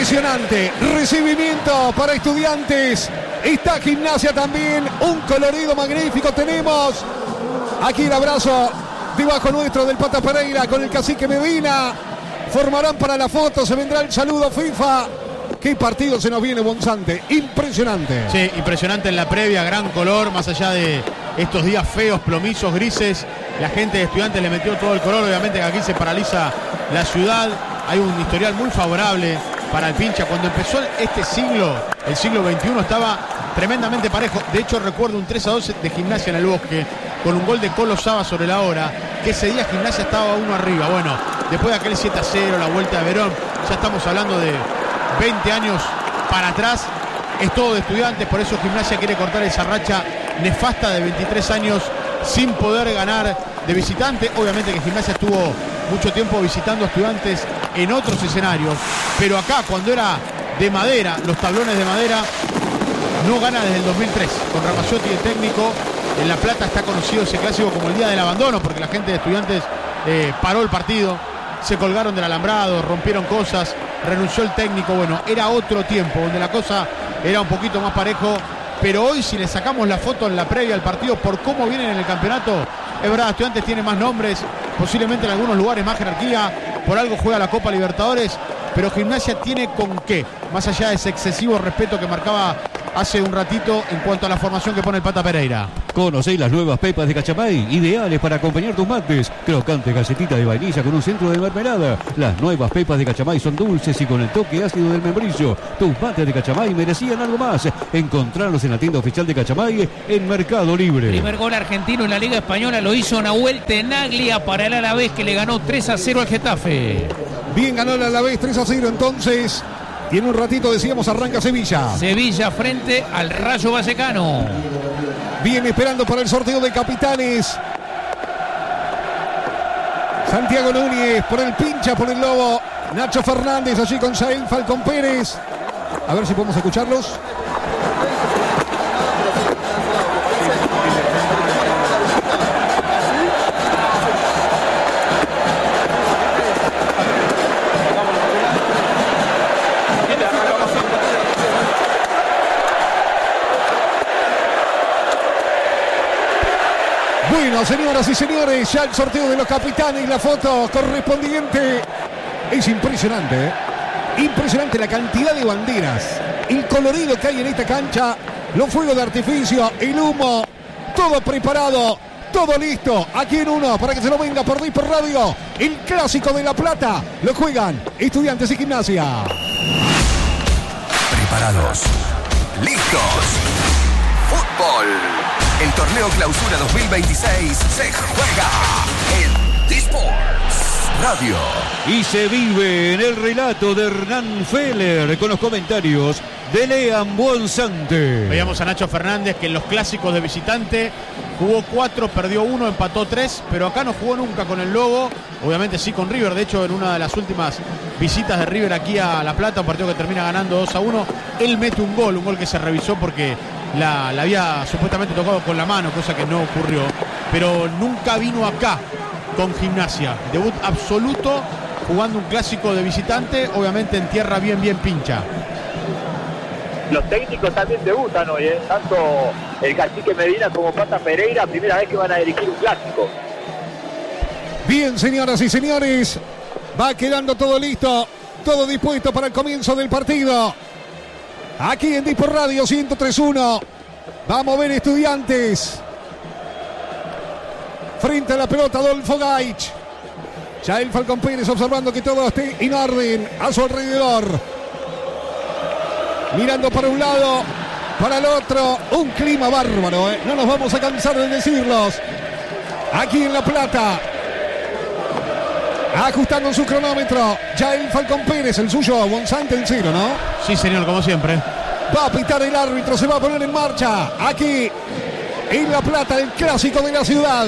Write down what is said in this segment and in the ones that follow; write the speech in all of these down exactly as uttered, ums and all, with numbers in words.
Impresionante recibimiento para Estudiantes. Está Gimnasia también. Un colorido magnífico tenemos. Aquí el abrazo debajo nuestro del Pata Pereira con el cacique Medina. Formarán para la foto. Se vendrá el saludo FIFA. Qué partido se nos viene, Bonzante. Impresionante. Sí, impresionante en la previa. Gran color. Más allá de estos días feos, plomizos, grises. La gente de Estudiantes le metió todo el color. Obviamente que aquí se paraliza la ciudad. Hay un historial muy favorable para el Pincha. Cuando empezó este siglo, el siglo veintiuno, estaba tremendamente parejo. De hecho, recuerdo un tres a dos de Gimnasia en el Bosque, con un gol de Colo Saba sobre la hora, que ese día Gimnasia estaba uno arriba. Bueno, después de aquel siete a cero, la vuelta de Verón, ya estamos hablando de veinte años para atrás. Es todo de Estudiantes, por eso Gimnasia quiere cortar esa racha nefasta de veintitrés años sin poder ganar de visitante. Obviamente que Gimnasia estuvo mucho tiempo visitando a Estudiantes en otros escenarios, pero acá, cuando era de madera, los tablones de madera, no gana desde el dos mil tres. Con Ramazzotti de técnico, en La Plata está conocido ese clásico como el día del abandono, porque la gente de Estudiantes eh, paró el partido, se colgaron del alambrado, rompieron cosas, renunció el técnico. Bueno, era otro tiempo, donde la cosa era un poquito más parejo, pero hoy, si le sacamos la foto en la previa al partido por cómo vienen en el campeonato, es verdad, Estudiantes tiene más nombres, posiblemente en algunos lugares más jerarquía, por algo juega la Copa Libertadores, pero Gimnasia tiene con qué, más allá de ese excesivo respeto que marcaba hace un ratito en cuanto a la formación que pone el Pata Pereira. Conocéis las nuevas pepas de Cachamay, ideales para acompañar tus mates. Crocante galletita de vainilla con un centro de mermelada. Las nuevas pepas de Cachamay son dulces y con el toque ácido del membrillo. Tus mates de Cachamay merecían algo más. Encontrarlos en la tienda oficial de Cachamay en Mercado Libre. Primer gol argentino en la Liga Española lo hizo Nahuel Tenaglia para el Alavés, que le ganó tres a cero al Getafe. Bien, ganó el Alavés tres a cero entonces. Y en un ratito, decíamos, arranca Sevilla. Sevilla frente al Rayo Vallecano. Viene esperando para el sorteo de capitanes. Santiago Núñez por el Pincha, por el Lobo. Nacho Fernández allí con Jael Falcón Pérez. A ver si podemos escucharlos. Bueno, señoras y señores, ya el sorteo de los capitanes, la foto correspondiente. Es impresionante, ¿eh? Impresionante la cantidad de banderas, el colorido que hay en esta cancha, los fuegos de artificio, el humo, todo preparado, todo listo. Aquí en uno, para que se lo venga por Dispo Radio, el clásico de La Plata. Lo juegan Estudiantes y Gimnasia. Preparados, listos, fútbol. El torneo Clausura dos mil veintiséis se juega en Disports Radio. Y se vive en el relato de Hernán Feller con los comentarios de Lean Bonzante. Veíamos a Nacho Fernández, que en los clásicos de visitante jugó cuatro, perdió uno, empató tres, pero acá no jugó nunca con el Lobo. Obviamente sí con River. De hecho, en una de las últimas visitas de River aquí a La Plata, un partido que termina ganando dos a uno, él mete un gol, un gol que se revisó porque la, la había supuestamente tocado con la mano, cosa que no ocurrió. Pero nunca vino acá con Gimnasia. Debut absoluto jugando un clásico de visitante, obviamente en tierra bien, bien pincha. Los técnicos también debutan hoy, ¿eh? Tanto el cacique Medina como Pata Pereira, primera vez que van a dirigir un clásico. Bien, señoras y señores, va quedando todo listo, todo dispuesto para el comienzo del partido. Aquí en Dispo Radio ciento tres punto uno, vamos a ver Estudiantes. Frente a la pelota Adolfo Gaich. Ya el Falcón Pérez observando que todo esté en orden a su alrededor. Mirando para un lado, para el otro. Un clima bárbaro, ¿eh? No nos vamos a cansar de decirlos. Aquí en La Plata. Ajustando su cronómetro. Ya el Falcón Pérez, el suyo, Bonzante el cero, ¿no? Sí, señor, como siempre. Va a pitar el árbitro, se va a poner en marcha. Aquí en La Plata, el clásico de la ciudad.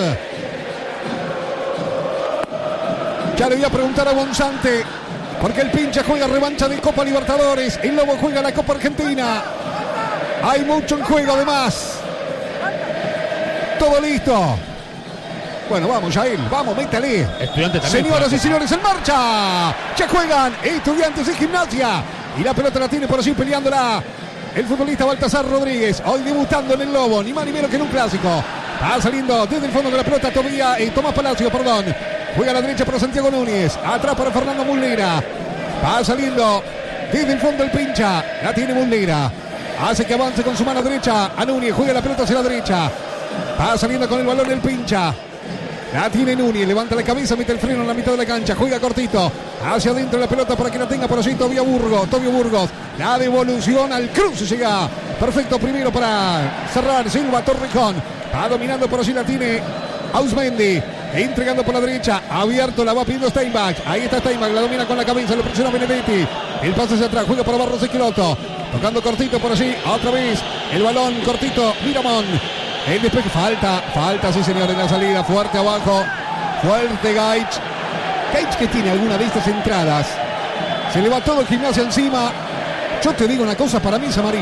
Ya le voy a preguntar a Bonzante, porque el Pincha juega revancha de Copa Libertadores, el Lobo juega la Copa Argentina. Hay mucho en juego además. Todo listo. Bueno, vamos, Jael, vamos, métale. Estudiantes también. Señoras y señores, en marcha. Ya juegan Estudiantes y Gimnasia. Y la pelota la tiene por allí peleándola el futbolista Baltasar Rodríguez, hoy debutando en el Lobo, ni más ni menos que en un clásico. Va saliendo desde el fondo de la pelota Tobía, eh, Tomás Palacio, perdón. Juega a la derecha para Santiago Núñez. Atrás para Fernando Muslera. Va saliendo desde el fondo el pincha. La tiene Muslera. Hace que avance con su mano derecha a Núñez. Juega la pelota hacia la derecha. Va saliendo con el balón el pincha. La tiene Núñez, levanta la cabeza, mete el freno en la mitad de la cancha, juega cortito, hacia adentro la pelota para que la tenga por allí Tobio Burgos, Tobio Burgos, la devolución al cruce llega, perfecto primero para cerrar Silva Torrejón, va dominando por allí, la tiene Ausmendi, entregando por la derecha, abierto, la va pidiendo Steinbach, ahí está Steinbach, la domina con la cabeza, lo presiona Benedetti, el pase hacia atrás, juega para Barros Esqueloto, tocando cortito por allí, otra vez, el balón cortito, Miramón. El despeje, falta, falta, sí señor, en la salida, fuerte abajo, fuerte Gaich. Gaich que tiene alguna de estas entradas, se le va todo el Gimnasia encima. Yo te digo una cosa, para mí es amarilla.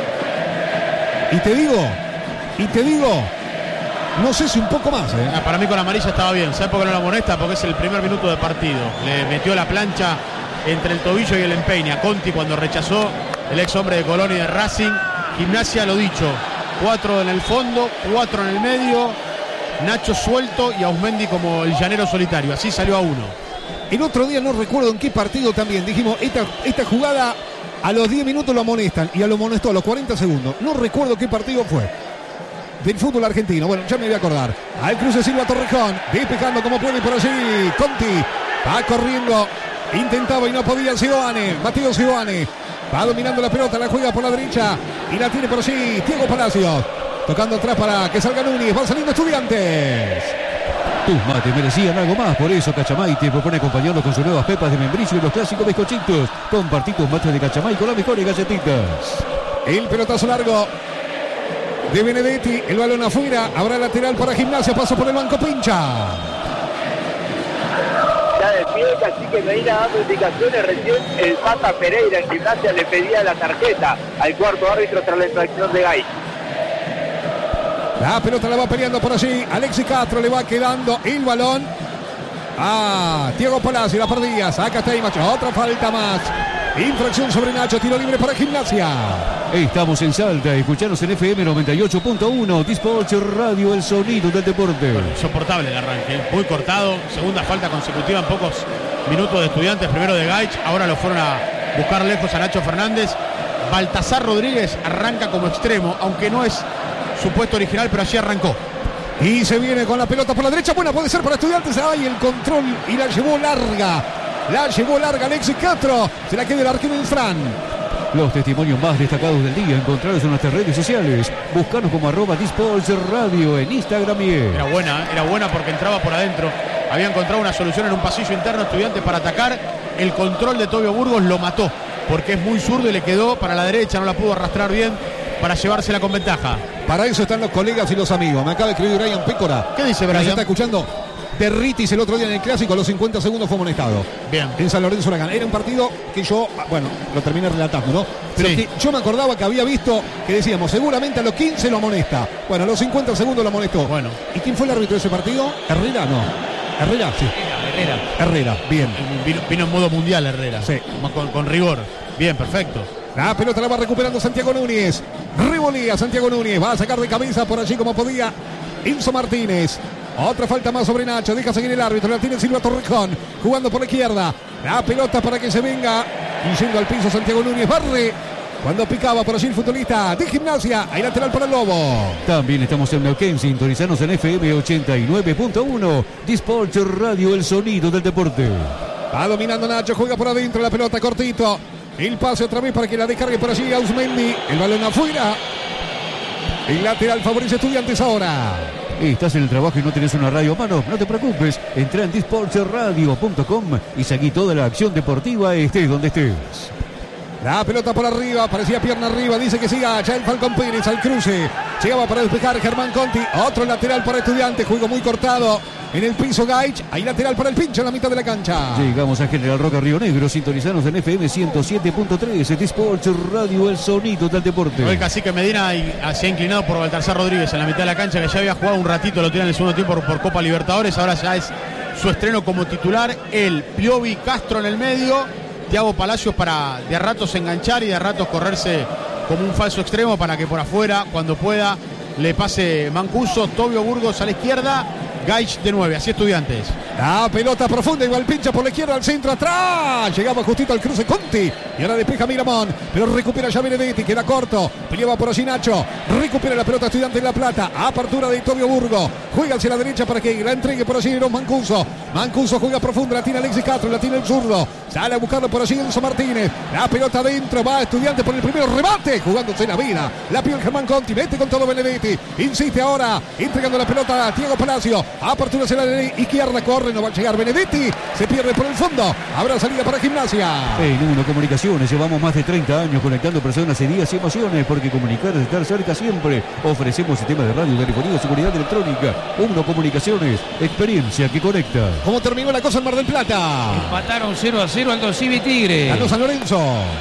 ¿eh? Y te digo, y te digo, no sé si un poco más. ¿eh? Ah, para mí con la amarilla estaba bien, ¿sabes por qué no la amonesta? Porque es el primer minuto de partido. Le metió la plancha entre el tobillo y el empeine a Conti cuando rechazó el ex hombre de Colón y de Racing. Gimnasia, lo dicho. Cuatro en el fondo, cuatro en el medio, Nacho suelto y Ausmendi como el llanero solitario. Así salió a uno. El otro día no recuerdo en qué partido también. Dijimos, esta, esta jugada a los diez minutos lo amonestan y a lo amonestó a los cuarenta segundos. No recuerdo qué partido fue. Del fútbol argentino. Bueno, ya me voy a acordar. Al cruce Silva Torrejón, despejando como puede por allí. Conti va corriendo. Intentaba y no podía Sioane. Mateo Sioane. Va dominando la pelota, la juega por la derecha y la tiene por allí Diego Palacios. Tocando atrás para que salga Núñez. Van saliendo Estudiantes. Tus mates merecían algo más, por eso Cachamay te propone acompañarlo con sus nuevas pepas de membrillo y los clásicos bizcochitos. Compartí tus mates de Cachamay con las mejores galletitas. El pelotazo largo de Benedetti, el balón afuera, habrá lateral para Gimnasia, paso por el banco Pincha. Ya de pie, así que Medina dando indicaciones, recién el Pata Pereira en Gimnasia le pedía la tarjeta al cuarto árbitro tras la infracción de Gay. La pelota la va peleando por allí, Alexis Castro le va quedando el balón a Diego Palacio, la perdía, saca Steinbach, otra falta más. Infracción sobre Nacho, tiro libre para Gimnasia. Estamos en Salta, escuchanos en F M noventa y ocho punto uno, Disports Radio, el sonido del deporte. Bueno, insoportable el arranque, muy cortado, segunda falta consecutiva en pocos minutos de Estudiantes, primero de Gaich, ahora lo fueron a buscar lejos a Nacho Fernández. Baltasar Rodríguez arranca como extremo, aunque no es su puesto original, pero allí arrancó. Y se viene con la pelota por la derecha, buena puede ser para Estudiantes, ahí el control y la llevó larga. La llevó larga Alexis Castro. Se la queda el arquero del Fran. Los testimonios más destacados del día encontrados en nuestras redes sociales. Buscanos como arroba Disports Radio en Instagram y en... Era buena, era buena porque entraba por adentro. Había encontrado una solución en un pasillo interno Estudiantes para atacar. El control de Tobio Burgos lo mató porque es muy zurdo y le quedó para la derecha. No la pudo arrastrar bien para llevársela con ventaja. Para eso están los colegas y los amigos. Me acaba de escribir Brian Pécora. ¿Qué dice Brian? ¿Se está escuchando? Derritis el otro día en el Clásico, a los cincuenta segundos fue amonestado. Bien. En San Lorenzo Huracán. Era un partido que yo, bueno, lo terminé relatando, ¿no? Pero sí. que yo me acordaba que había visto que decíamos, seguramente a los quince lo amonesta. Bueno, a los cincuenta segundos lo amonestó. Bueno. ¿Y quién fue el árbitro de ese partido? Herrera, no. Herrera, sí. Herrera. Herrera, bien. Vino, vino en modo mundial Herrera. Sí. Con, con rigor. Bien, perfecto. La pelota la va recuperando Santiago Núñez. Revolía Santiago Núñez. Va a sacar de cabeza por allí como podía Enzo Martínez. Otra falta más sobre Nacho. Deja seguir el árbitro. La tiene Silva Torrejón. Jugando por la izquierda. La pelota para que se venga. Y yendo al piso Santiago Núñez. Barre. Cuando picaba por allí el futbolista de Gimnasia. Hay lateral para el Lobo. También estamos en Neuquén. Sintonizanos en F M ochenta y nueve punto uno. Disports Radio, el sonido del deporte. Va dominando Nacho. Juega por adentro. La pelota cortito. El pase otra vez para que la descargue por allí Ausmendi. El balón afuera. El lateral favorece Estudiantes ahora. ¿Estás en el trabajo y no tenés una radio a mano? No te preocupes, entra en disports radio punto com y seguí toda la acción deportiva estés donde estés. La pelota por arriba, parecía pierna arriba, dice que siga ya el Falcón Pérez al cruce. Llegaba para despejar Germán Conti, otro lateral para Estudiantes, juego muy cortado. En el piso Gaich, hay lateral para el pincho en la mitad de la cancha. Llegamos a General Roca Río Negro, sintonizanos en F M ciento siete punto tres, Disports Radio, el sonido del deporte. El cacique Medina se ha inclinado por Baltasar Rodríguez en la mitad de la cancha, que ya había jugado un ratito, lo tiran en el segundo tiempo por, por Copa Libertadores, ahora ya es su estreno como titular. El Piovi Castro en el medio, Thiago Palacios para de a ratos enganchar y de a ratos correrse como un falso extremo para que por afuera, cuando pueda, le pase Mancuso. Tobio Burgos a la izquierda, Gaich de nueve, así Estudiantes. La pelota profunda, igual pincha por la izquierda al centro, atrás. Llegaba justito al cruce Conti. Y ahora despeja Miramón. Pero recupera ya Benedetti, queda corto. Peleaba por allí Nacho. Recupera la pelota Estudiantes de La Plata. Apertura de Tobio Burgo. Juega hacia la derecha para que la entregue por allí Eros Mancuso. Mancuso juega profunda, la tiene Alexis Castro, la tiene el zurdo. Sale a buscarlo por allí Enzo Martínez. La pelota adentro, va Estudiantes por el primero remate. Jugándose la vida. La pide el Germán Conti. Mete con todo Benedetti. Insiste ahora. Entregando la pelota a Thiago Palacio. Apertura hacia la izquierda. Corre, no va a llegar Benedetti. Se pierde por el fondo. Habrá salida para Gimnasia. En Uno Comunicaciones llevamos más de treinta años conectando personas y días y emociones, porque comunicar es estar cerca siempre. Ofrecemos sistemas de radio, telefonía, seguridad electrónica. Uno Comunicaciones, experiencia que conecta. ¿Cómo terminó la cosa en Mar del Plata? Empataron cero a cero Aldo Civi Tigre. Ganó San Lorenzo.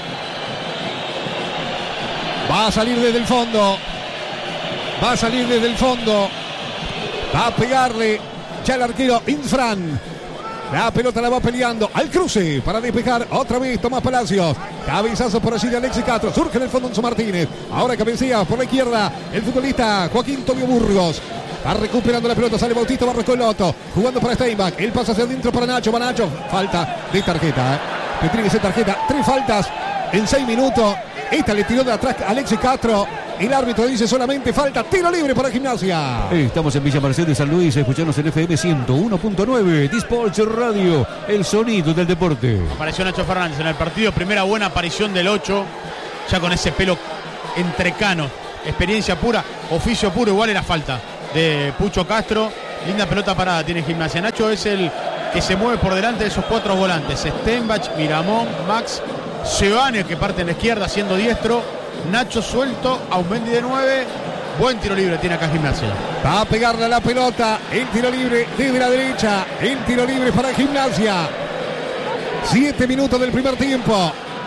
Va a salir desde el fondo. Va a salir desde el fondo. Va a pegarle ya el arquero Infran. La pelota la va peleando al cruce para despejar otra vez Tomás Palacios. Cabezazo por allí de Alexis Castro. Surge en el fondo Enzo Martínez. Ahora cabecea por la izquierda el futbolista Joaquín Tobio Burgos. Va recuperando la pelota, sale Bautista Barroscolotto. Jugando para Steinbach. Él pasa hacia adentro para Nacho. Va Nacho. Falta de tarjeta. ¿eh? Que tiene que ser tarjeta. Tres faltas en seis minutos. Esta le tiró de atrás a Alexis Castro. El árbitro dice solamente falta. Tiro libre para Gimnasia. Estamos en Villa Mercedes, San Luis. Escuchanos en F M ciento uno punto nueve. Disports Radio, el sonido del deporte. Apareció Nacho Fernández en el partido. Primera buena aparición del ocho. Ya con ese pelo entrecano. Experiencia pura, oficio puro. Igual era falta de Pucho Castro. Linda pelota parada tiene Gimnasia. Nacho es el que se mueve por delante de esos cuatro volantes. Stenbach, Miramón, Max, Seoane, que parte en la izquierda siendo diestro. Nacho suelto, Aumendi de nueve. Buen tiro libre tiene acá Gimnasia. Va a pegarle a la pelota. El tiro libre desde la derecha. El tiro libre para Gimnasia. Siete minutos del primer tiempo.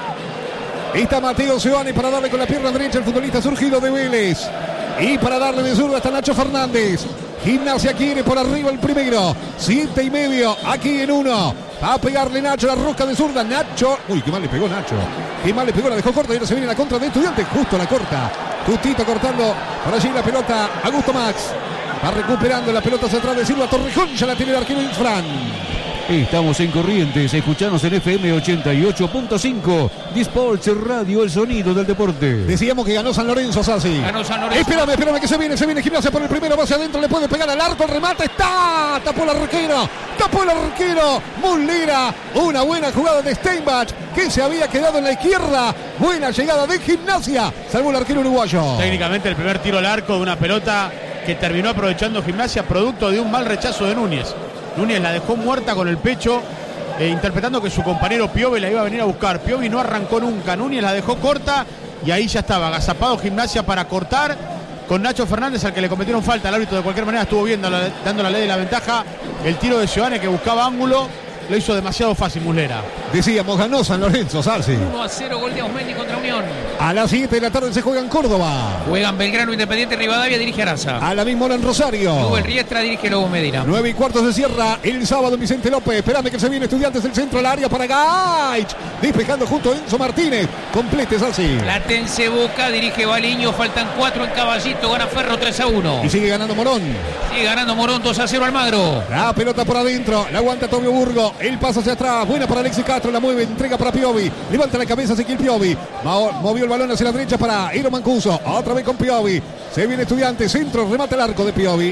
Está Mateo Seoane para darle con la pierna derecha el futbolista surgido de Vélez. Y para darle de zurda hasta Nacho Fernández. Gimnasia quiere por arriba el primero. Siete y medio aquí en uno. Va a pegarle Nacho la rosca de zurda. Nacho. Uy, qué mal le pegó Nacho. Qué mal le pegó, la dejó corta y ahora se viene la contra de Estudiantes. Justo la corta. Justito cortando por allí la pelota. Augusto Max. Va recuperando la pelota hacia atrás de Silva Torrejón. Ya la tiene el arquero Infran. Estamos en Corrientes, escuchanos en F M ochenta y ocho punto cinco. Disports Radio, el sonido del deporte. Decíamos que ganó San Lorenzo, Sassi. Ganó San Lorenzo. Espérame, espérame que se viene, se viene Gimnasia por el primero, va hacia adentro, le puede pegar al arco, el remate, está, tapó el arquero, tapó el arquero, Muslera, una buena jugada de Steinbach, que se había quedado en la izquierda, buena llegada de Gimnasia, salvó el arquero uruguayo. Técnicamente el primer tiro al arco de una pelota que terminó aprovechando Gimnasia, producto de un mal rechazo de Núñez. Núñez la dejó muerta con el pecho, eh, interpretando que su compañero Piovi la iba a venir a buscar. Piovi no arrancó nunca, Núñez la dejó corta y ahí ya estaba, agazapado Gimnasia para cortar con Nacho Fernández, al que le cometieron falta. El árbitro de cualquier manera estuvo viendo, dando la ley de la ventaja. El tiro de Seoane, que buscaba ángulo, lo hizo demasiado fácil Muslera. Decíamos, ganó San Lorenzo, Sarsi. uno a cero, gol de Aumendi contra Unión. A las siete de la tarde se juega en Córdoba. Juegan Belgrano, Independiente, Rivadavia, dirige Araza. A la misma hora en Rosario. Hugo El Riestra, dirige Lobo Medina. Nueve y cuarto se cierra el sábado en Vicente López. Esperame que se viene Estudiantes del centro al área para Gaich. Despejando junto a Enzo Martínez. Complete, Sarsi. Platense Boca, dirige Baliño. Faltan cuatro en Caballito. Gana Ferro tres a uno. Y sigue ganando Morón. Sigue ganando Morón dos a cero Almagro. La pelota por adentro. La aguanta Tobio Burgo. El paso hacia atrás. Buena para Alexis Castro. La mueve. Entrega para Piovi. Levanta la cabeza Ezequiel Piovi. Movió el balón hacia la derecha para Eros Mancuso. Otra vez con Piovi. Se viene Estudiantes. Centro. Remata el arco de Piovi.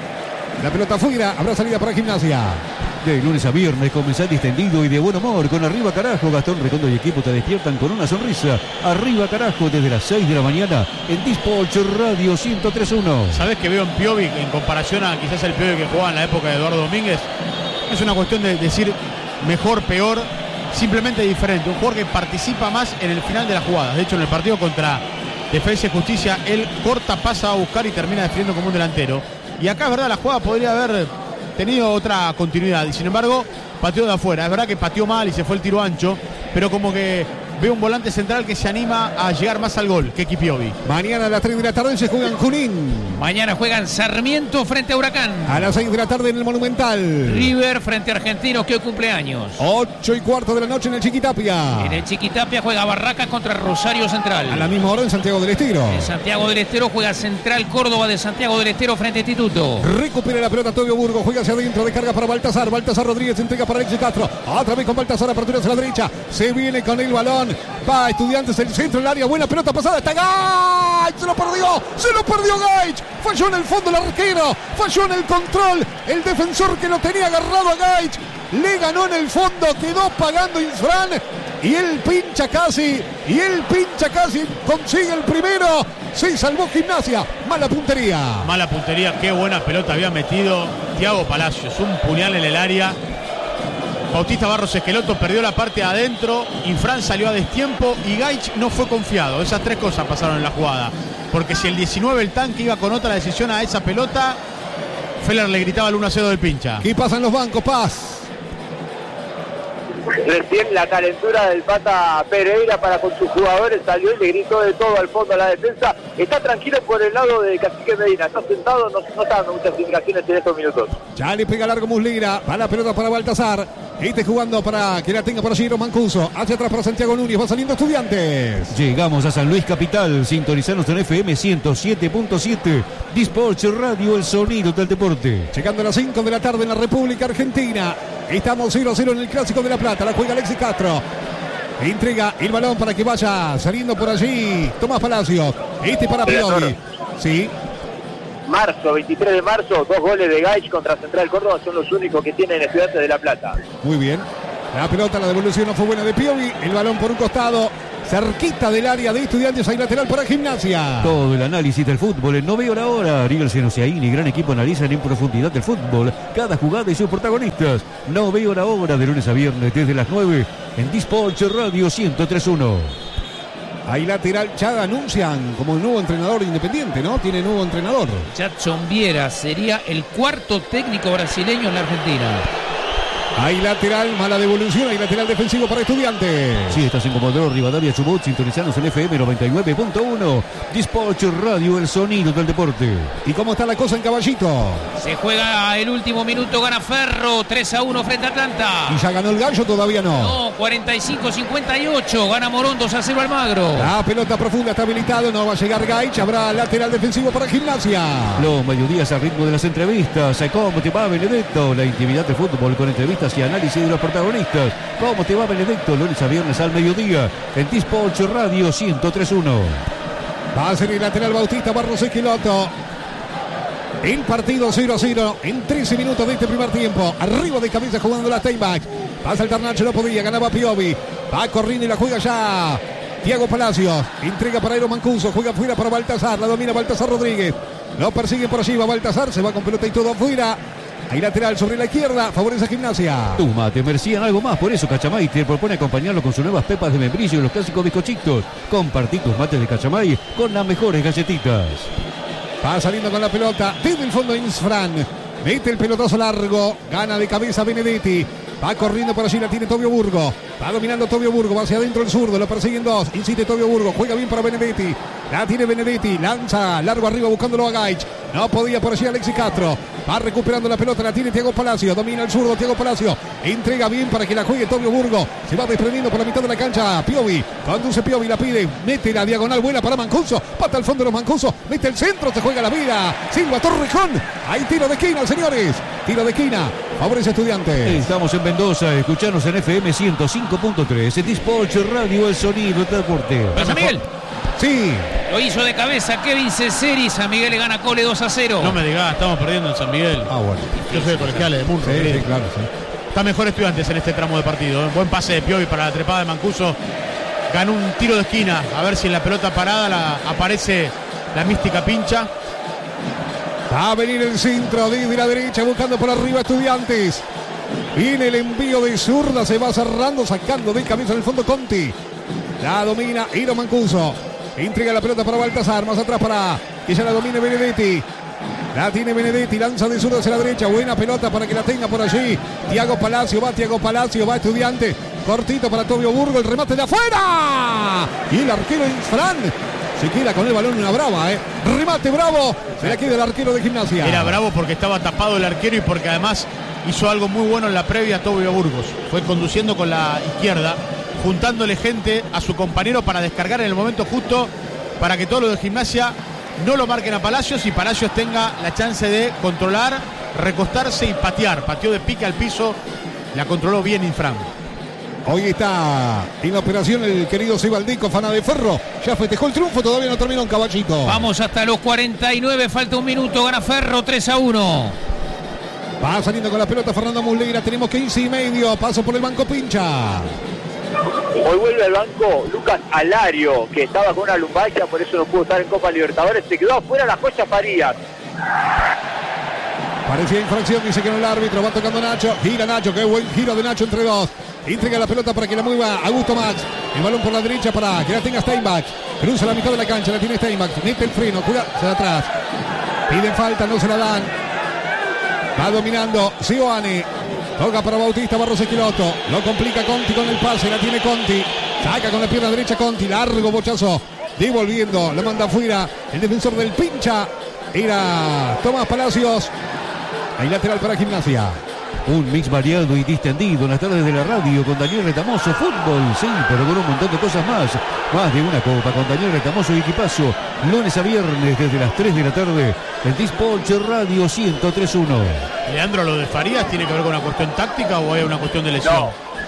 La pelota fuera. Habrá salida para Gimnasia. De lunes a viernes, comenzar distendido y de buen humor. Con Arriba Carajo, Gastón Redondo y equipo te despiertan con una sonrisa. Arriba Carajo, desde las seis de la mañana en Disports Radio ciento tres punto uno. ¿Sabés que veo en Piovi, en comparación a quizás el Piovi que jugaba en la época de Eduardo Domínguez? Es una cuestión de decir mejor, peor, simplemente diferente. Un jugador que participa más en el final de las jugadas. De hecho, en el partido contra Defensa y Justicia, él corta, pasa a buscar y termina defendiendo como un delantero. Y acá es verdad, la jugada podría haber tenido otra continuidad y sin embargo pateó de afuera. Es verdad que pateó mal y se fue el tiro ancho, pero como que veo un volante central que se anima a llegar más al gol que Kipiovi. Mañana a las tres de la tarde se juega en Junín. Mañana juegan Sarmiento frente a Huracán. A las seis de la tarde en el Monumental. River frente a Argentinos, que hoy cumpleaños. ocho y cuarto de la noche en el Chiquitapia. En el Chiquitapia juega Barracas contra Rosario Central. A la misma hora en Santiago del Estero. En Santiago del Estero juega Central Córdoba de Santiago del Estero frente a Instituto. Recupera la pelota Tobio Burgo, juega hacia adentro, descarga para Baltasar. Baltasar Rodríguez entrega para Alexis Castro. Otra vez con Baltasar, apertura hacia la derecha. Se viene con el balón. Va Estudiantes, el centro del área. Buena pelota pasada. Está Gaich. Se lo perdió. Se lo perdió Gaich. Falló en el fondo el arquero. Falló en el control. El defensor que lo tenía agarrado a Gaich. Le ganó en el fondo. Quedó pagando Infran. Y él pincha casi. Y él pincha casi. Consigue el primero. Se salvó Gimnasia. Mala puntería. Mala puntería. Qué buena pelota había metido Thiago Palacios. Un puñal en el área. Bautista Barros Esqueloto perdió la parte de adentro, Infran salió a destiempo y Gaich no fue confiado. Esas tres cosas pasaron en la jugada. Porque si el diecinueve, el tanque, iba con otra decisión a esa pelota, Feller le gritaba el uno a cero del pincha. ¿Qué pasa en los bancos, Paz? Recién la calentura del Pata Pereira para con sus jugadores salió y le gritó de todo al fondo a la defensa. Está tranquilo por el lado de Cacique Medina, está sentado, no, no está dando muchas indicaciones en estos minutos. Ya le pega largo Muslera, va la pelota para Baltasar. Este jugando para que la tenga por allí Mancuso. Hacia atrás para Santiago Núñez, va saliendo Estudiantes. Llegamos a San Luis Capital, sintonizanos en F M ciento siete punto siete. Disports Radio, el sonido del deporte. Llegando a las cinco de la tarde en la República Argentina. Estamos cero a cero en el Clásico de La Plata. La juega Alexis Castro. Entrega el balón para que vaya saliendo por allí Tomás Palacios. Este para Piovi. Sí. Marzo, veintitrés de marzo, dos goles de Gaich contra Central Córdoba son los únicos que tienen Estudiantes de La Plata. Muy bien. La pelota, la devolución no fue buena de Piovi. El balón por un costado, cerquita del área de Estudiantes. Hay lateral para Gimnasia. Todo el análisis del fútbol en No Veo la Hora. Ariel Senosiaín y gran equipo analizan en profundidad el fútbol, cada jugada y sus protagonistas. No Veo la Hora, de lunes a viernes desde las nueve en Disports Radio ciento tres punto uno. Hay lateral, ya anuncian como el nuevo entrenador Independiente, ¿no? Tiene nuevo entrenador. Jadson Viera sería el cuarto técnico brasileño en la Argentina. Hay lateral, mala devolución, hay lateral defensivo para Estudiantes. Sí, estás en Comodoro Rivadavia Chubut, sintonizanos en F M noventa y nueve punto uno. Disports Radio, el sonido del deporte. ¿Y cómo está la cosa en Caballito? Se juega el último minuto, gana Ferro, tres a uno frente a Atlanta. ¿Y ya ganó el Gallo? Todavía no. No, cuarenta y cinco cincuenta y ocho, gana Morón dos a cero Almagro. La pelota profunda está habilitado, no va a llegar Gaich, habrá lateral defensivo para Gimnasia. Los mediodías al ritmo de las entrevistas. ¿Cómo te va, Benedetto? La intimidad del fútbol con entrevistas y análisis de los protagonistas. ¿Cómo te va, Benedetto? Lunes a viernes al mediodía en Disports Radio ciento tres punto uno. Va a ser el lateral Bautista Barros Esqueloto. El partido cero a cero en trece minutos de este primer tiempo. Arriba de cabeza jugando la Steinbach. Va a saltar Nacho, no podía, ganaba Piovi. Va corriendo y la juega ya Thiago Palacios. Entrega para Eero Mancuso, juega afuera para Baltasar. La domina Baltasar Rodríguez. Lo persigue por allí, va Baltasar, se va con pelota y todo afuera. Hay lateral sobre la izquierda, favorece a Gimnasia. Tu mate merecían algo más, por eso Cachamay te propone acompañarlo con sus nuevas pepas de membrillo y los clásicos bizcochitos. Compartí tus mates de Cachamay con las mejores galletitas. Va saliendo con la pelota desde el fondo Infran. Mete el pelotazo largo, gana de cabeza Benedetti. Va corriendo por allí, la tiene Tobio Burgo. Va dominando Tobio Burgo, va hacia adentro el zurdo, lo persiguen dos. Insiste Tobio Burgo, juega bien para Benedetti. La tiene Benedetti, lanza largo arriba buscándolo a Gaich. No podía por allí Alexis Castro. Va recuperando la pelota, la tiene Thiago Palacio. Domina el zurdo Thiago Palacio. Entrega bien para que la juegue Tobio Burgo. Se va desprendiendo por la mitad de la cancha. Piovi, conduce Piovi, la pide. Mete la diagonal buena para Mancuso. Pata al fondo de los Mancuso. Mete el centro, se juega la vida. Silva Torrejón. Hay tiro de esquina, señores. Tiro de esquina. Favorece Estudiantes. Estamos en Mendoza, escuchanos en F M ciento cinco punto tres. En Disports Radio, el sonido del deporte. San Miguel. Sí. Lo hizo de cabeza Kevin Ceseri. San Miguel le gana Cole dos a cero. No me digas, estamos perdiendo en San Miguel. Ah, bueno. Yo soy de colegiales de Murcia. Sí, sí, claro, sí. Está mejor Estudiantes en este tramo de partido. ¿eh? Buen pase de Piovi para la trepada de Mancuso. Ganó un tiro de esquina. A ver si en la pelota parada la, aparece la mística pincha. Va a venir el centro desde la derecha buscando por arriba Estudiantes. Viene el envío de zurda, se va cerrando, sacando de cabeza en el fondo Conti. La domina Eero Mancuso. Entrega la pelota para Baltasar, más atrás para que ya la domine Benedetti. La tiene Benedetti, lanza de zurda hacia la derecha. Buena pelota para que la tenga por allí Thiago Palacio, va Thiago Palacio, va Estudiante. Cortito para Tobio Burgo, el remate de afuera. Y el arquero Infran se queda con el balón, una brava, ¿eh? Remate bravo. Se la queda el arquero de Gimnasia. Era bravo porque estaba tapado el arquero y porque además hizo algo muy bueno en la previa Tobio Burgos. Fue conduciendo con la izquierda, juntándole gente a su compañero para descargar en el momento justo, para que todos los de Gimnasia no lo marquen a Palacios y Palacios tenga la chance de controlar, recostarse y patear. Pateó de pique al piso, la controló bien Infran. Hoy está en la operación el querido Sebaldico, Fana de Ferro. Ya festejó el triunfo, todavía no terminó un caballito. Vamos hasta los cuarenta y nueve, falta un minuto, gana Ferro tres a uno. Va saliendo con la pelota Fernando Muslera, tenemos quince y medio, paso por el banco Pincha. Hoy vuelve al banco Lucas Alario, que estaba con una lumbalgia, por eso no pudo estar en Copa Libertadores. Se quedó afuera la Joya Farías. Parecía infracción, dice que no el árbitro, va tocando Nacho, gira Nacho, qué buen giro de Nacho entre dos. Entrega la pelota para que la mueva Augusto Max. El balón por la derecha para que la tenga Steinbach. Cruza la mitad de la cancha, la tiene Steinbach. Mete el freno, cuida, se da atrás. Piden falta, no se la dan. Va dominando Sioane. Toca para Bautista Barros Esquiloto. Lo complica Conti con el pase, la tiene Conti. Saca con la pierna derecha Conti, largo bochazo. Devolviendo, la manda afuera. El defensor del Pincha era Tomás Palacios. Hay lateral para Gimnasia. Un mix variado y distendido en las tardes de la radio con Daniel Retamoso. Fútbol, sí, pero con un montón de cosas más. Más de una copa con Daniel Retamoso y equipazo. Lunes a viernes desde las tres de la tarde en Dispolch Radio ciento tres punto uno. Leandro, ¿lo de Farías tiene que ver con una cuestión táctica o hay una cuestión de lesión? No.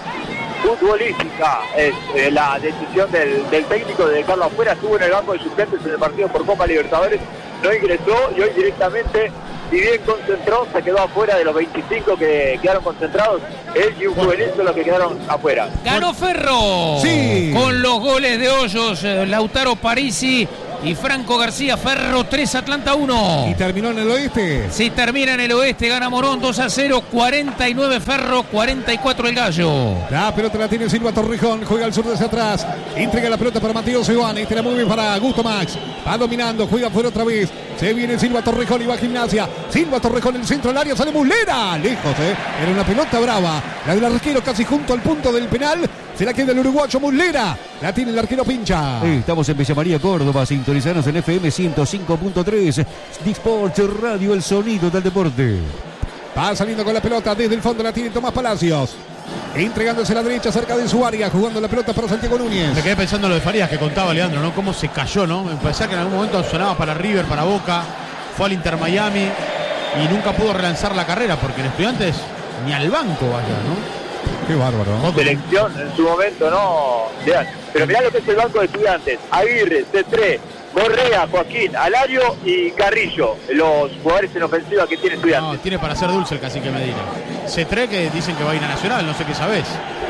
Futbolística es eh, la decisión del, del técnico de dejarlo afuera. Estuvo en el banco de suplentes en el partido por Copa Libertadores, no ingresó y hoy directamente, si bien concentró, se quedó afuera de los veinticinco que quedaron concentrados. Él y un juvenil son los que quedaron afuera. Ganó Ferro. Sí. Con los goles de Hoyos, eh, Lautaro Parisi y Franco García. Ferro tres, Atlanta uno. Y terminó en el oeste. Si termina en el oeste, gana Morón dos a cero, cuarenta y nueve Ferro, cuarenta y cuatro el Gallo. La pelota la tiene Silva Torrejón, juega al sur desde atrás, entrega la pelota para Mateo Seoane, este la mueve para Augusto Max, va dominando, juega fuera otra vez, se viene Silva Torrejón y va a Gimnasia, Silva Torrejón en el centro del área, sale Muslera, lejos, eh, era una pelota brava, la del arquero casi junto al punto del penal, se la queda el uruguayo Muslera, la tiene el arquero Pincha. Estamos en Villa María, Córdoba, sintonizanos en F M ciento cinco punto tres, Dispolch Radio, el sonido del deporte. Va saliendo con la pelota, desde el fondo la tiene Tomás Palacios. Entregándose a la derecha cerca de su área, jugando la pelota para Santiago Núñez. Me quedé pensando en lo de Farías que contaba Leandro, ¿no? Cómo se cayó, ¿no? Me parecía que en algún momento sonaba para River, para Boca, fue al Inter Miami y nunca pudo relanzar la carrera porque en Estudiantes ni al banco vaya, ¿no? Qué bárbaro. Selección en su momento, ¿no? Pero mirá lo que es el banco de Estudiantes. Aguirre, Cetré, Correa, Joaquín, Alario y Carrillo, los jugadores en ofensiva que tiene Estudiantes. No, tiene para ser dulce el cacique Medina. Cetré, que dicen que va a ir a Nacional, no sé qué sabés.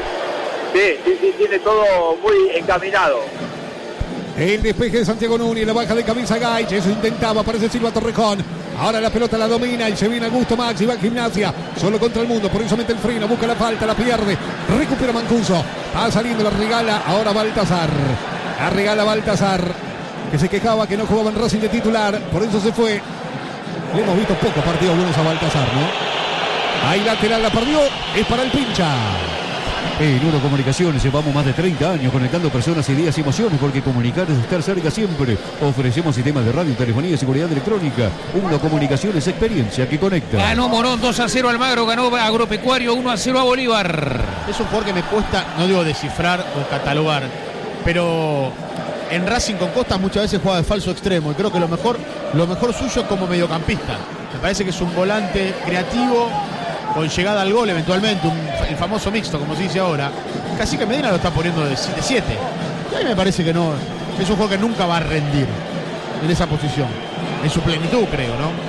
Sí, sí, sí, tiene todo muy encaminado. El despeje de Santiago Núñez, la baja de camisa Gaich, eso intentaba, aparece Silva Torrejón. Ahora la pelota la domina y se viene Augusto Max y va a Gimnasia, solo contra el mundo, por eso mete el freno, busca la falta, la pierde, recupera Mancuso, va saliendo, la regala, ahora Baltasar, la regala Baltasar, que se quejaba que no jugaba en Racing de titular, por eso se fue. Le hemos visto pocos partidos buenos a Baltasar, ¿no? Ahí lateral la perdió, es para el Pincha. En Uno Comunicaciones llevamos más de treinta años conectando personas, ideas y emociones, porque comunicar es estar cerca siempre. Ofrecemos sistemas de radio, telefonía y seguridad electrónica. Uno Comunicaciones, experiencia que conecta. Ganó Morón dos a cero Almagro, ganó Agropecuario uno a cero a Bolívar. Es un jugador que me cuesta, no digo descifrar o catalogar, pero en Racing con Costa muchas veces juega de falso extremo y creo que lo mejor, lo mejor suyo es como mediocampista. Me parece que es un volante creativo, con llegada al gol eventualmente, un, el famoso mixto, como se dice ahora. Cacique Medina lo está poniendo de siete. Y ahí me parece que no, es un juego que nunca va a rendir en esa posición, en su plenitud, creo,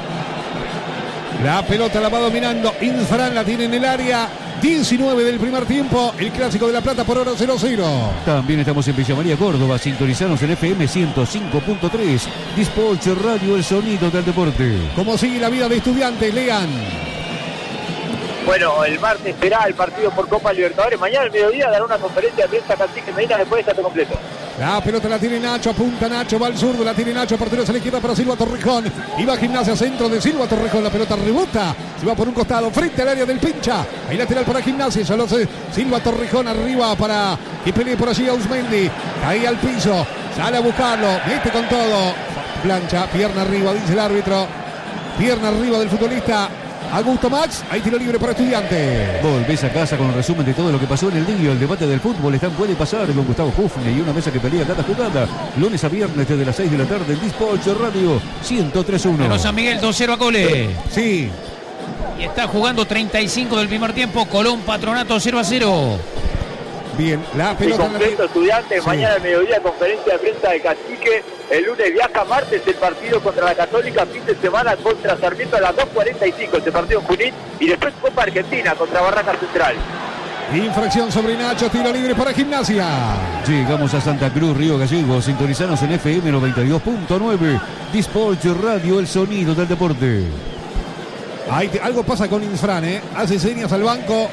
¿no? La pelota la va dominando Infran, la tiene en el área. diecinueve del primer tiempo, el Clásico de La Plata por ahora cero cero. También estamos en Villa María, Córdoba, sintonizanos en F M ciento cinco punto tres, Dispolch Radio, el sonido del deporte. ¿Cómo sigue la vida de Estudiantes? Lean. Bueno, el martes será el partido por Copa Libertadores. Mañana al mediodía dará una conferencia de prensa Cacique Medina después de estar completo. La pelota la tiene Nacho, apunta Nacho, va al zurdo, la tiene Nacho, partido a la izquierda para Silva Torrejón. Y va Gimnasia, centro de Silva Torrejón, la pelota rebota, se va por un costado, frente al área del Pincha. Ahí lateral para Gimnasia, ya lo sé, Silva Torrejón arriba para que pelee por allí a Usmendi. Cae al piso, sale a buscarlo, mete con todo. Plancha, pierna arriba, dice el árbitro. Pierna arriba del futbolista Augusto Max, hay tiro libre para Estudiantes. Volvés a casa con un resumen de todo lo que pasó en el día. El debate del fútbol está en Puede Pasar con Gustavo Hufne y una mesa que pelea cada jugada. Lunes a viernes desde las seis de la tarde en Dispatch Radio ciento tres punto uno. Pero San Miguel dos cero a Cole. Sí. Y está jugando treinta y cinco del primer tiempo. Colón Patronato cero a cero. Bien, la Y pelota. completo Estudiantes, Sí. mañana al mediodía conferencia de prensa de Cacique. El lunes viaja, martes el partido contra la Católica, fin de semana contra Sarmiento a las dos cuarenta y cinco, este partido en Junín, y después Copa Argentina contra Barraca Central. Infracción sobre Nacho, tiro libre para Gimnasia. Llegamos a Santa Cruz, Río Gallegos. Sintonizanos en F M noventa y dos punto nueve. Dispatch Radio, el sonido del deporte. Ahí te- algo pasa con Infran, ¿eh? Hace señas al banco.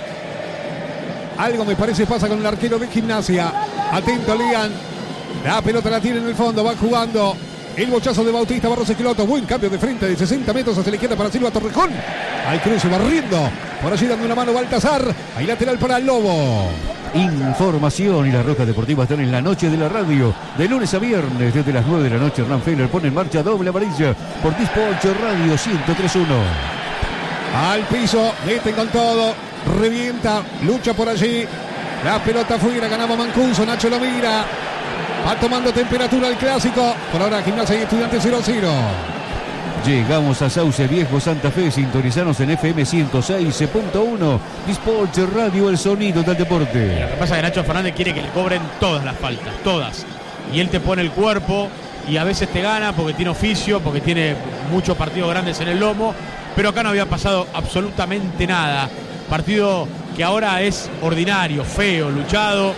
Algo me parece pasa con el arquero de Gimnasia. Atento, Lian. La pelota la tiene en el fondo, va jugando. El bochazo de Bautista Barros Esqueloto. Buen cambio de frente de sesenta metros hacia la izquierda para Silva Torrejón. Al cruce barriendo. Por allí dando una mano Baltasar. Ahí lateral para el Lobo. Información y las Rojas Deportivas están en la noche de la radio. De lunes a viernes, desde las nueve de la noche, Hernán Feller pone en marcha doble amarilla por Dispatch Radio ciento tres punto uno. Al piso, meten con todo. Revienta, lucha por allí. La pelota fuera, ganaba Mancuso. Nacho lo mira. Va tomando temperatura el clásico. Por ahora Gimnasia y Estudiantes cero a cero. Llegamos a Sauce Viejo, Santa Fe. Sintonizanos en F M ciento seis punto uno. Dispatch Radio, el sonido del deporte. Lo que pasa es que Nacho Fernández quiere que le cobren todas las faltas, todas. Y él te pone el cuerpo y a veces te gana porque tiene oficio, porque tiene muchos partidos grandes en el lomo. Pero acá no había pasado absolutamente nada. Partido que ahora es ordinario, feo, luchado.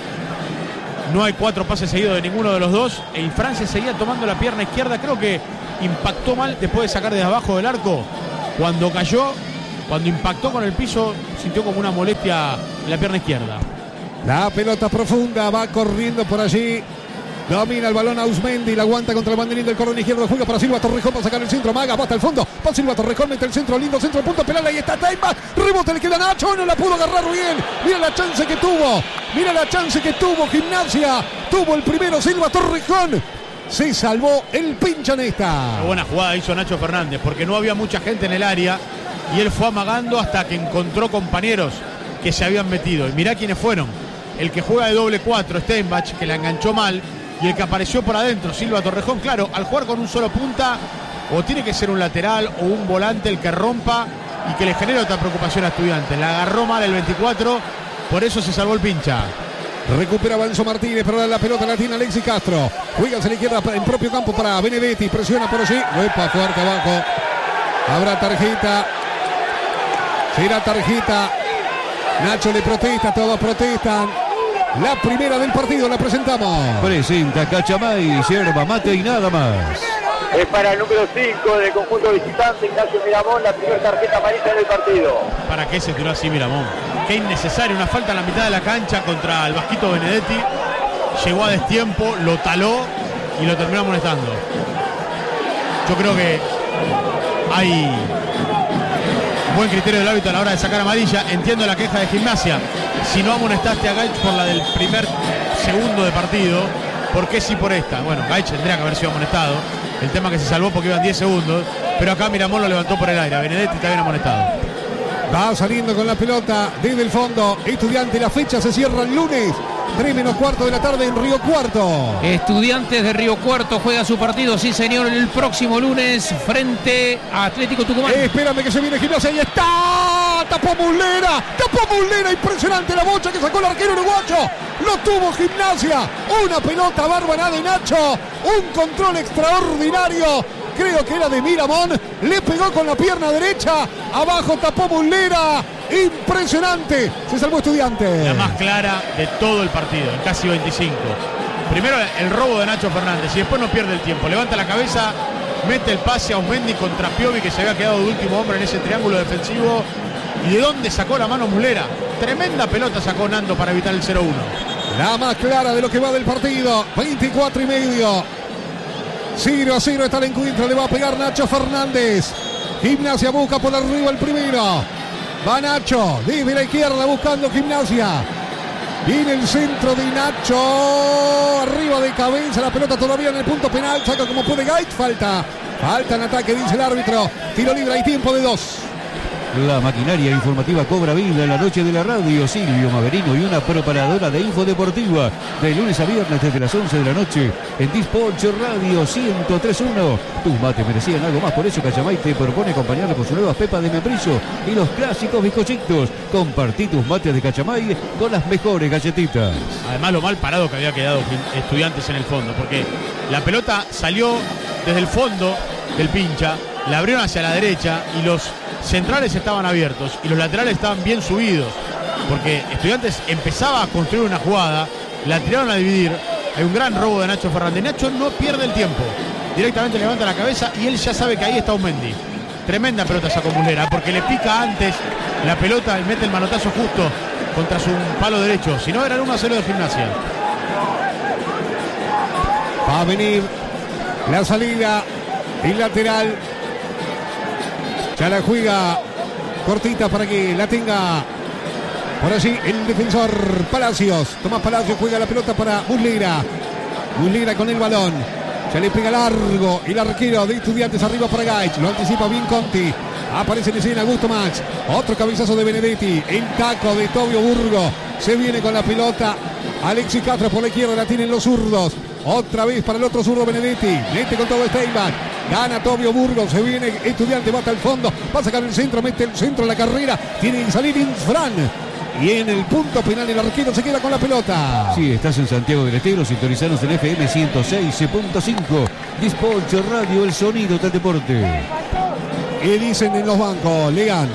No hay cuatro pases seguidos de ninguno de los dos. Y Francia seguía tomando la pierna izquierda. Creo que impactó mal después de sacar desde abajo del arco. Cuando cayó, cuando impactó con el piso, sintió como una molestia en la pierna izquierda. La pelota profunda, va corriendo por allí. Domina el balón a Usmendi, la aguanta contra el banderín del cordón izquierdo, juega para Silva Torrejón para sacar el centro, Maga, va hasta el fondo, va Silva Torrejón, mete el centro, lindo centro, punto penal, ahí está Taimba, rebote le queda a Nacho, no la pudo agarrar bien, mira la chance que tuvo, mira la chance que tuvo Gimnasia, tuvo el primero Silva Torrejón, se salvó el Pinchanesta. Qué buena jugada hizo Nacho Fernández, porque no había mucha gente en el área y él fue amagando hasta que encontró compañeros que se habían metido. Y mirá quiénes fueron, el que juega de doble cuatro, Steinbach, que la enganchó mal, y el que apareció por adentro, Silva Torrejón. Claro, al jugar con un solo punta, o tiene que ser un lateral o un volante el que rompa y que le genere otra preocupación a Estudiantes. La agarró mal el veinticuatro, por eso se salvó el pincha. Recupera Banzo Martínez, pero la pelota la tiene Alexis Castro. Juega hacia la izquierda en propio campo para Benedetti, presiona por allí. Uepa, fuerte abajo. Habrá tarjeta. Será tarjeta. Nacho le protesta, todos protestan. La primera del partido la presentamos. Presenta Cachamay, yerba mate y nada más. Es para el número cinco del conjunto visitante, Ignacio Miramón, la primera tarjeta amarilla del partido. ¿Para qué se tiró así Miramón? Qué innecesario, una falta en la mitad de la cancha contra el Vasquito Benedetti. Llegó a destiempo, lo taló y lo terminó amonestando. Yo creo que hay buen criterio del árbitro a la hora de sacar amarilla. Entiendo la queja de Gimnasia. Si no amonestaste a Gaich por la del primer segundo de partido, ¿por qué sí por esta? Bueno, Gaich tendría que haber sido amonestado. El tema que se salvó porque iban diez segundos. Pero acá Miramón lo levantó por el aire. Benedetti está bien amonestado. Va saliendo con la pelota desde el fondo. Estudiante, la fecha se cierra el lunes. tres menos cuarto de la tarde en Río Cuarto. Estudiantes de Río Cuarto juega su partido, sí señor, el próximo lunes frente a Atlético Tucumán. Eh, espérame que se viene Gimnasia. Ahí está. Tapó Muslera. Tapó Muslera. Impresionante la bocha que sacó el arquero uruguayo. Lo tuvo Gimnasia. Una pelota bárbara de Nacho. Un control extraordinario. Creo que era de Miramón. Le pegó con la pierna derecha. Abajo tapó Muslera. Impresionante. Se salvó Estudiantes. La más clara de todo el partido, en casi veinticinco. Primero el robo de Nacho Fernández y después no pierde el tiempo. Levanta la cabeza, mete el pase a Usmendi contra Piovi, que se había quedado de último hombre en ese triángulo defensivo. ¿Y de dónde sacó la mano Muslera? Tremenda pelota sacó Nando para evitar el cero uno. La más clara de lo que va del partido. veinticuatro y medio. cero a cero está el encuentro. Le va a pegar Nacho Fernández. Gimnasia busca por arriba el primero. Va Nacho desde la izquierda buscando Gimnasia. Viene el centro de Nacho. Arriba de cabeza. La pelota todavía en el punto penal. Saca como puede Gait. Falta. Falta en ataque, dice el árbitro. Tiro libre. Hay tiempo de dos. La maquinaria informativa cobra vida en la noche de la radio. Silvio Maverino y una preparadora de info deportiva. De lunes a viernes desde las once de la noche en Dispatch Radio ciento tres punto uno. Tus mates merecían algo más, por eso Cachamay te propone acompañarlo con sus nuevas pepas de membrillo y los clásicos bizcochitos. Compartí tus mates de Cachamay con las mejores galletitas. Además, lo mal parado que había quedado Estudiantes en el fondo, porque la pelota salió desde el fondo del pincha, la abrieron hacia la derecha y los centrales estaban abiertos y los laterales estaban bien subidos, porque Estudiantes empezaba a construir una jugada, la tiraron a dividir. Hay un gran robo de Nacho Fernández. Nacho no pierde el tiempo, directamente levanta la cabeza y él ya sabe que ahí está Aumendi. Tremenda pelota sacó Muslera, porque le pica antes la pelota y mete el manotazo justo contra su palo derecho, si no era el uno a cero de Gimnasia. Va a venir la salida, el lateral. Ya la juega cortita para que la tenga por allí el defensor Palacios. Tomás Palacios juega la pelota para Muslera. Muslera con el balón. Ya le pega largo el arquero de Estudiantes arriba para Gaich. Lo anticipa bien Conti. Aparece en escena Augusto Max. Otro cabezazo de Benedetti. El taco de Tobio Burgo. Se viene con la pelota. Alexis Castro por la izquierda. La tienen los zurdos. Otra vez para el otro zurdo Benedetti. Mete con todo Steinbach. Gana Tobio Burgos. Se viene Estudiante. Va hasta el fondo. Va a sacar el centro. Mete el centro en la carrera. Tiene que salir Infran. Y en el punto penal el arquero se queda con la pelota. Sí, estás en Santiago del Estero. Sintonizanos en F M ciento seis punto cinco. Dispatch Radio, el sonido del deporte. ¿Qué dicen en los bancos? Lean.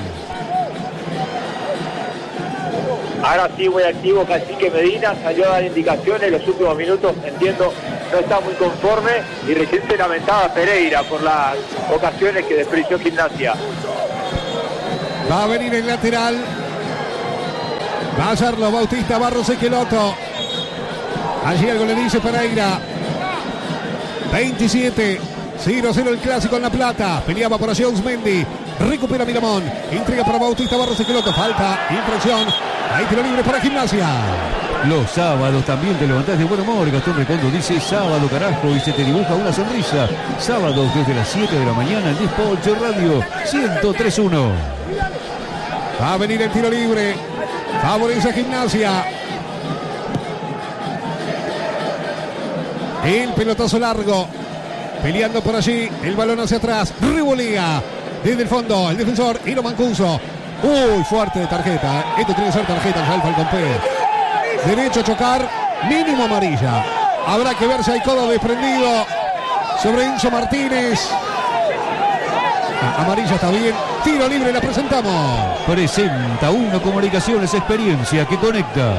Ahora sí muy activo Cacique Medina, salió a dar indicaciones en los últimos minutos, entiendo, no está muy conforme y recién se lamentaba Pereira por las ocasiones que desperdició Gimnasia. Va a venir el lateral. Va a hacerlo Bautista Barros Esqueloto. Allí algo le dice Pereira. veintisiete cero a cero el clásico en La Plata. Peleaba por allí Ausmendi. Recupera Miramón. Entrega para Bautista Barros Esqueloto. Falta, infracción. Hay tiro libre para Gimnasia. Los sábados también te levantás de buen humor. Gastón Recondo dice sábado carajo y se te dibuja una sonrisa. Sábados desde las siete de la mañana en Dispatch Radio ciento tres punto uno. Va a venir el tiro libre. Favorece a Gimnasia. El pelotazo largo. Peleando por allí. El balón hacia atrás. Revolea. Desde el fondo. El defensor Hiro Mancuso. Uy, fuerte de tarjeta. Esto tiene que ser tarjeta ya el Falcón Pérez. Derecho a chocar. Mínimo amarilla. Habrá que ver si hay codo desprendido sobre Enzo Martínez. Ah, amarilla está bien. Tiro libre, la presentamos. Presenta Uno Comunicaciones, experiencia que conecta.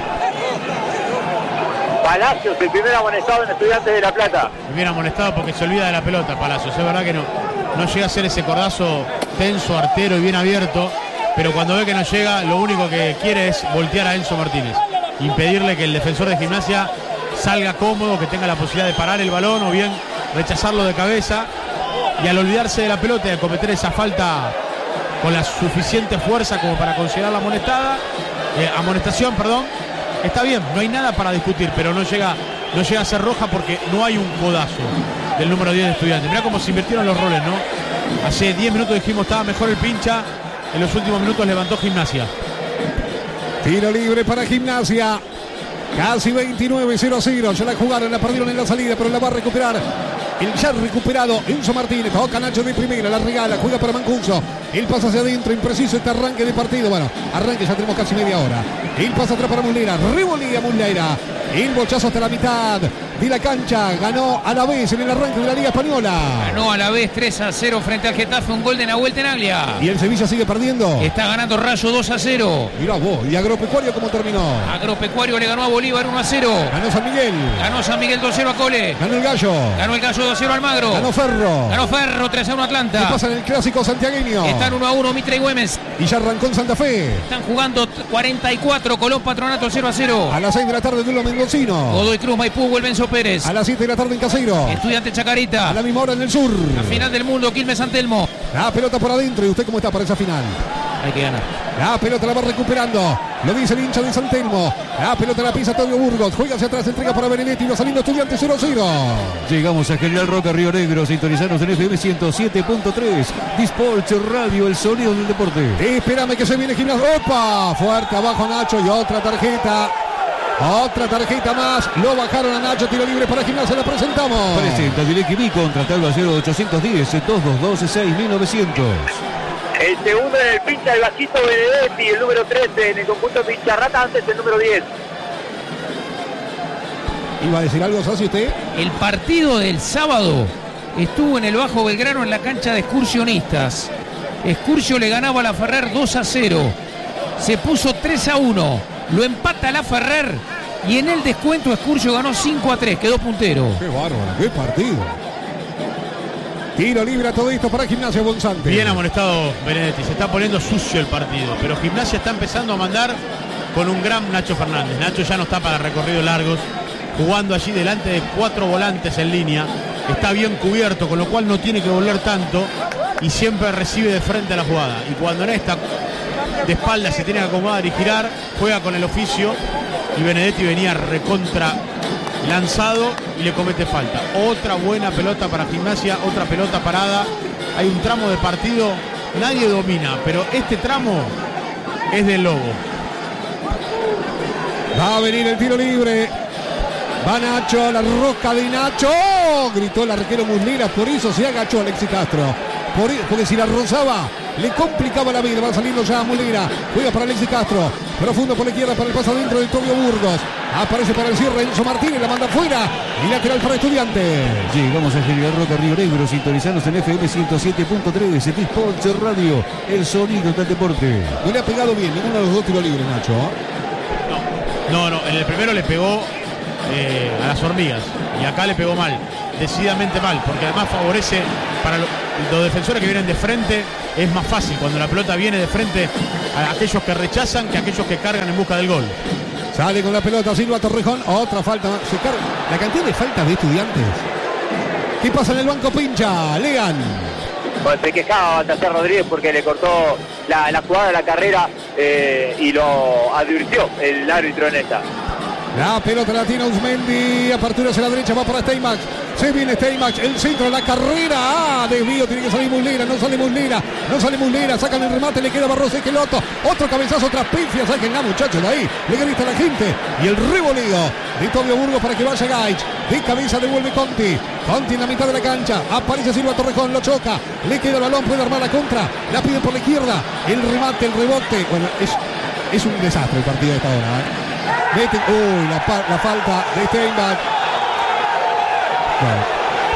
Palacios, el primer amonestado en Estudiantes de La Plata. Bien amonestado porque se olvida de la pelota Palacios. Es verdad que no, no llega a hacer ese cordazo tenso, artero y bien abierto. Pero cuando ve que no llega, lo único que quiere es voltear a Enzo Martínez. Impedirle que el defensor de Gimnasia salga cómodo, que tenga la posibilidad de parar el balón o bien rechazarlo de cabeza. Y al olvidarse de la pelota y a cometer esa falta con la suficiente fuerza como para considerar la amonestada, eh, amonestación, perdón, está bien, no hay nada para discutir, pero no llega, no llega a ser roja porque no hay un codazo del número diez de Estudiantes. Mirá cómo se invirtieron los roles, ¿no? Hace diez minutos dijimos estaba mejor el pincha, en los últimos minutos levantó Gimnasia. Tiro libre para Gimnasia. Casi veintinueve cero a cero. Ya la jugaron, la perdieron en la salida, pero la va a recuperar el ya recuperado Enzo Martínez. Toca Nacho de primera, la regala, juega para Mancuso. El pasa hacia adentro, impreciso este arranque de partido. Bueno, arranque, ya tenemos casi media hora. El pasa atrás para Muslera, revolía Muslera. El bochazo hasta la mitad de la cancha. Ganó a la vez en el arranque de la Liga Española. Ganó a la vez tres a cero frente al Getafe, un gol de Nahuel Tenaglia. Y el Sevilla sigue perdiendo. Está ganando Rayo dos a cero. Mirá vos, ¿y Agropecuario cómo terminó? Agropecuario le ganó a Bolívar uno a cero. Ganó San Miguel. Ganó San Miguel dos a cero a Cole. Ganó el Gallo. Ganó el Gallo dos a cero Almagro. Ganó Ferro. Ganó Ferro tres a uno ¿Qué Atlanta. pasa en el clásico santiagueño? Está Están uno a uno Mitre y Güemes. Y ya arrancó en Santa Fe. Están jugando cuarenta y cuatro. Colón Patronato cero a cero. A las seis de la tarde, duelo mendocino. Godoy Cruz, Maipú, Güelbenzo Pérez. A las siete de la tarde en Caseiro. Estudiante Chacarita. A la misma hora en el sur. La final del mundo, Quilmes San Telmo. La pelota por adentro. ¿Y usted cómo está para esa final? Hay que ganar. La pelota la va recuperando. Lo dice el hincha de San Telmo. La pelota la pisa Antonio Burgos. Juega hacia atrás, entrega para Benedetti. Va saliendo Estudiante cero a cero. Llegamos a General Roca, Río Negro. Sintonizanos en F M ciento siete punto tres. Dispolch Radio, el sonido del deporte. Espérame que se viene Gimnasia. ¡Opa! Fuerte abajo Nacho y otra tarjeta. Otra tarjeta más. Lo bajaron a Nacho. Tiro libre para Gimnasia. La presentamos. Presenta Directv. Contratalo a cero ochocientos diez, doscientos doce, seis mil novecientos. El segundo en el pincha, el vasito Benedetti, el número trece en el conjunto Pincharrata, antes el número diez. ¿Iba a decir algo, Sassi, usted? El partido del sábado estuvo en el Bajo Belgrano en la cancha de Excursionistas. Excursio le ganaba a la Ferrer dos a cero. Se puso tres a uno. Lo empata la Ferrer y en el descuento Excursio ganó cinco a tres. Quedó puntero. Qué bárbaro, qué partido. Tiro libre a todo esto para Gimnasia Bonzante. Bien amonestado Benedetti, se está poniendo sucio el partido, pero Gimnasia está empezando a mandar con un gran Nacho Fernández. Nacho ya no está para recorridos largos, jugando allí delante de cuatro volantes en línea. Está bien cubierto, con lo cual no tiene que volver tanto y siempre recibe de frente a la jugada. Y cuando en esta de espalda se tiene que acomodar y girar, juega con el oficio y Benedetti venía recontra lanzado y le comete falta. Otra buena pelota para Gimnasia, otra pelota parada. Hay un tramo de partido, nadie domina, pero este tramo es del Lobo. Va a venir el tiro libre. Va Nacho, la rosca de Nacho. ¡Oh! Gritó el arquero Muslera, por eso se agachó Alexis Castro. Por, porque si la rozaba, le complicaba la vida. Va saliendo ya Muslera. Juega para Alexis Castro. Profundo por la izquierda para el paso adentro de Tobio Burgos. Aparece para el cierre Enzo Martínez, la manda afuera. Y lateral para Estudiantes. Llegamos a General Roca, Río Negro. Sintonizanos en F M ciento siete punto tres. Dispolch Radio, el sonido del deporte. No le ha pegado bien ninguno de los dos tiros libres, Nacho. No, no, no. En el primero le pegó eh, a las hormigas. Y acá le pegó mal. Decididamente mal. Porque además favorece para lo, los defensores que vienen de frente. Es más fácil cuando la pelota viene de frente a aquellos que rechazan que a aquellos que cargan en busca del gol. Sale con la pelota Silva Torrejón. Otra falta. Se carga. La cantidad de faltas de Estudiantes. ¿Qué pasa en el banco Pincha? Lean. Bueno, se quejaba Baltasar Rodríguez porque le cortó la, la jugada de la carrera eh, y lo advirtió el árbitro en esta. La pelota la tiene Uzmendi. Apertura hacia la derecha. Va para Steinbach. Se viene Steinbach. El centro de la carrera. Ah, desvío. Tiene que salir Muslera. No sale Muslera. No sale Muslera. Sacan el remate. Le queda Barros Esqueloto. Otro cabezazo. Otra pifia. Saquen la muchachos de ahí. Le grita a la gente. Y el revoleo de Tobio Burgos para que vaya Gaich. De cabeza devuelve Conti. Conti en la mitad de la cancha. Aparece Silva Torrejón. Lo choca. Le queda el balón. Puede armar la contra. La pide por la izquierda. El remate. El rebote. Bueno, es, es un desastre el partido de esta hora. ¿eh? Mete, uy, la, la falta de Steinbach. Bueno.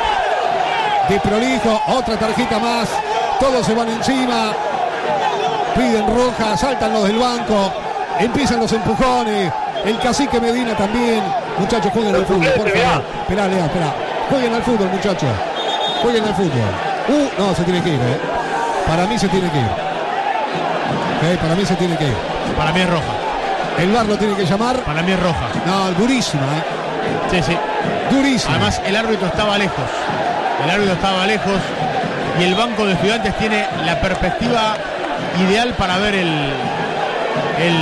De prolijo, otra tarjeta más. Todos se van encima. Piden roja, saltan los del banco. Empiezan los empujones. El cacique Medina también. Muchachos, jueguen al fútbol, por favor. Esperá, Lea, esperá. Jueguen al fútbol, muchachos. Jueguen al fútbol. Uh, no, se tiene que ir, eh. Para mí se tiene que ir. Okay, para mí se tiene que ir. Para mí es roja. El V A R lo tiene que llamar. Para mí es roja. No, durísima, ¿eh? Sí, sí. Durísima. Además, el árbitro estaba lejos. El árbitro estaba lejos. Y el banco de Estudiantes tiene la perspectiva ideal para ver el, el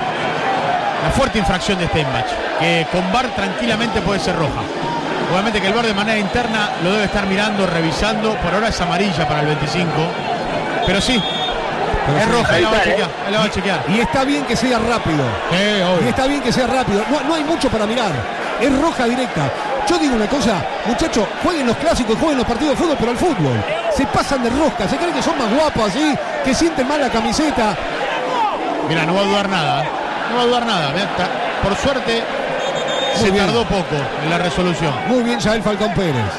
la fuerte infracción de Steinbach. Que con V A R tranquilamente puede ser roja. Obviamente que el V A R de manera interna lo debe estar mirando, revisando. Por ahora es amarilla para el veinticinco. Pero sí. Pero es sí, roja, ahí la va a chequear, ahí la va a chequear. Y está bien que sea rápido. Sí, y está bien que sea rápido. No, no hay mucho para mirar. Es roja directa. Yo digo una cosa, muchachos, jueguen los clásicos, jueguen los partidos de fútbol, pero al fútbol. Se pasan de rosca, se creen que son más guapos así, que sienten mal la camiseta. Mira, no va a dudar nada. No va a dudar nada. Por suerte, Muy se bien. tardó poco en la resolución. Muy bien, Yael Falcón Pérez.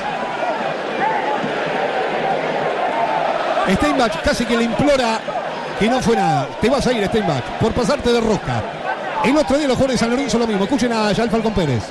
Steinbach casi que le implora que no fue nada. Te vas a ir, Steinbach, por pasarte de rosca. El otro día los jugadores de San Lorenzo lo mismo. Escuchen a Yael Falcón Pérez.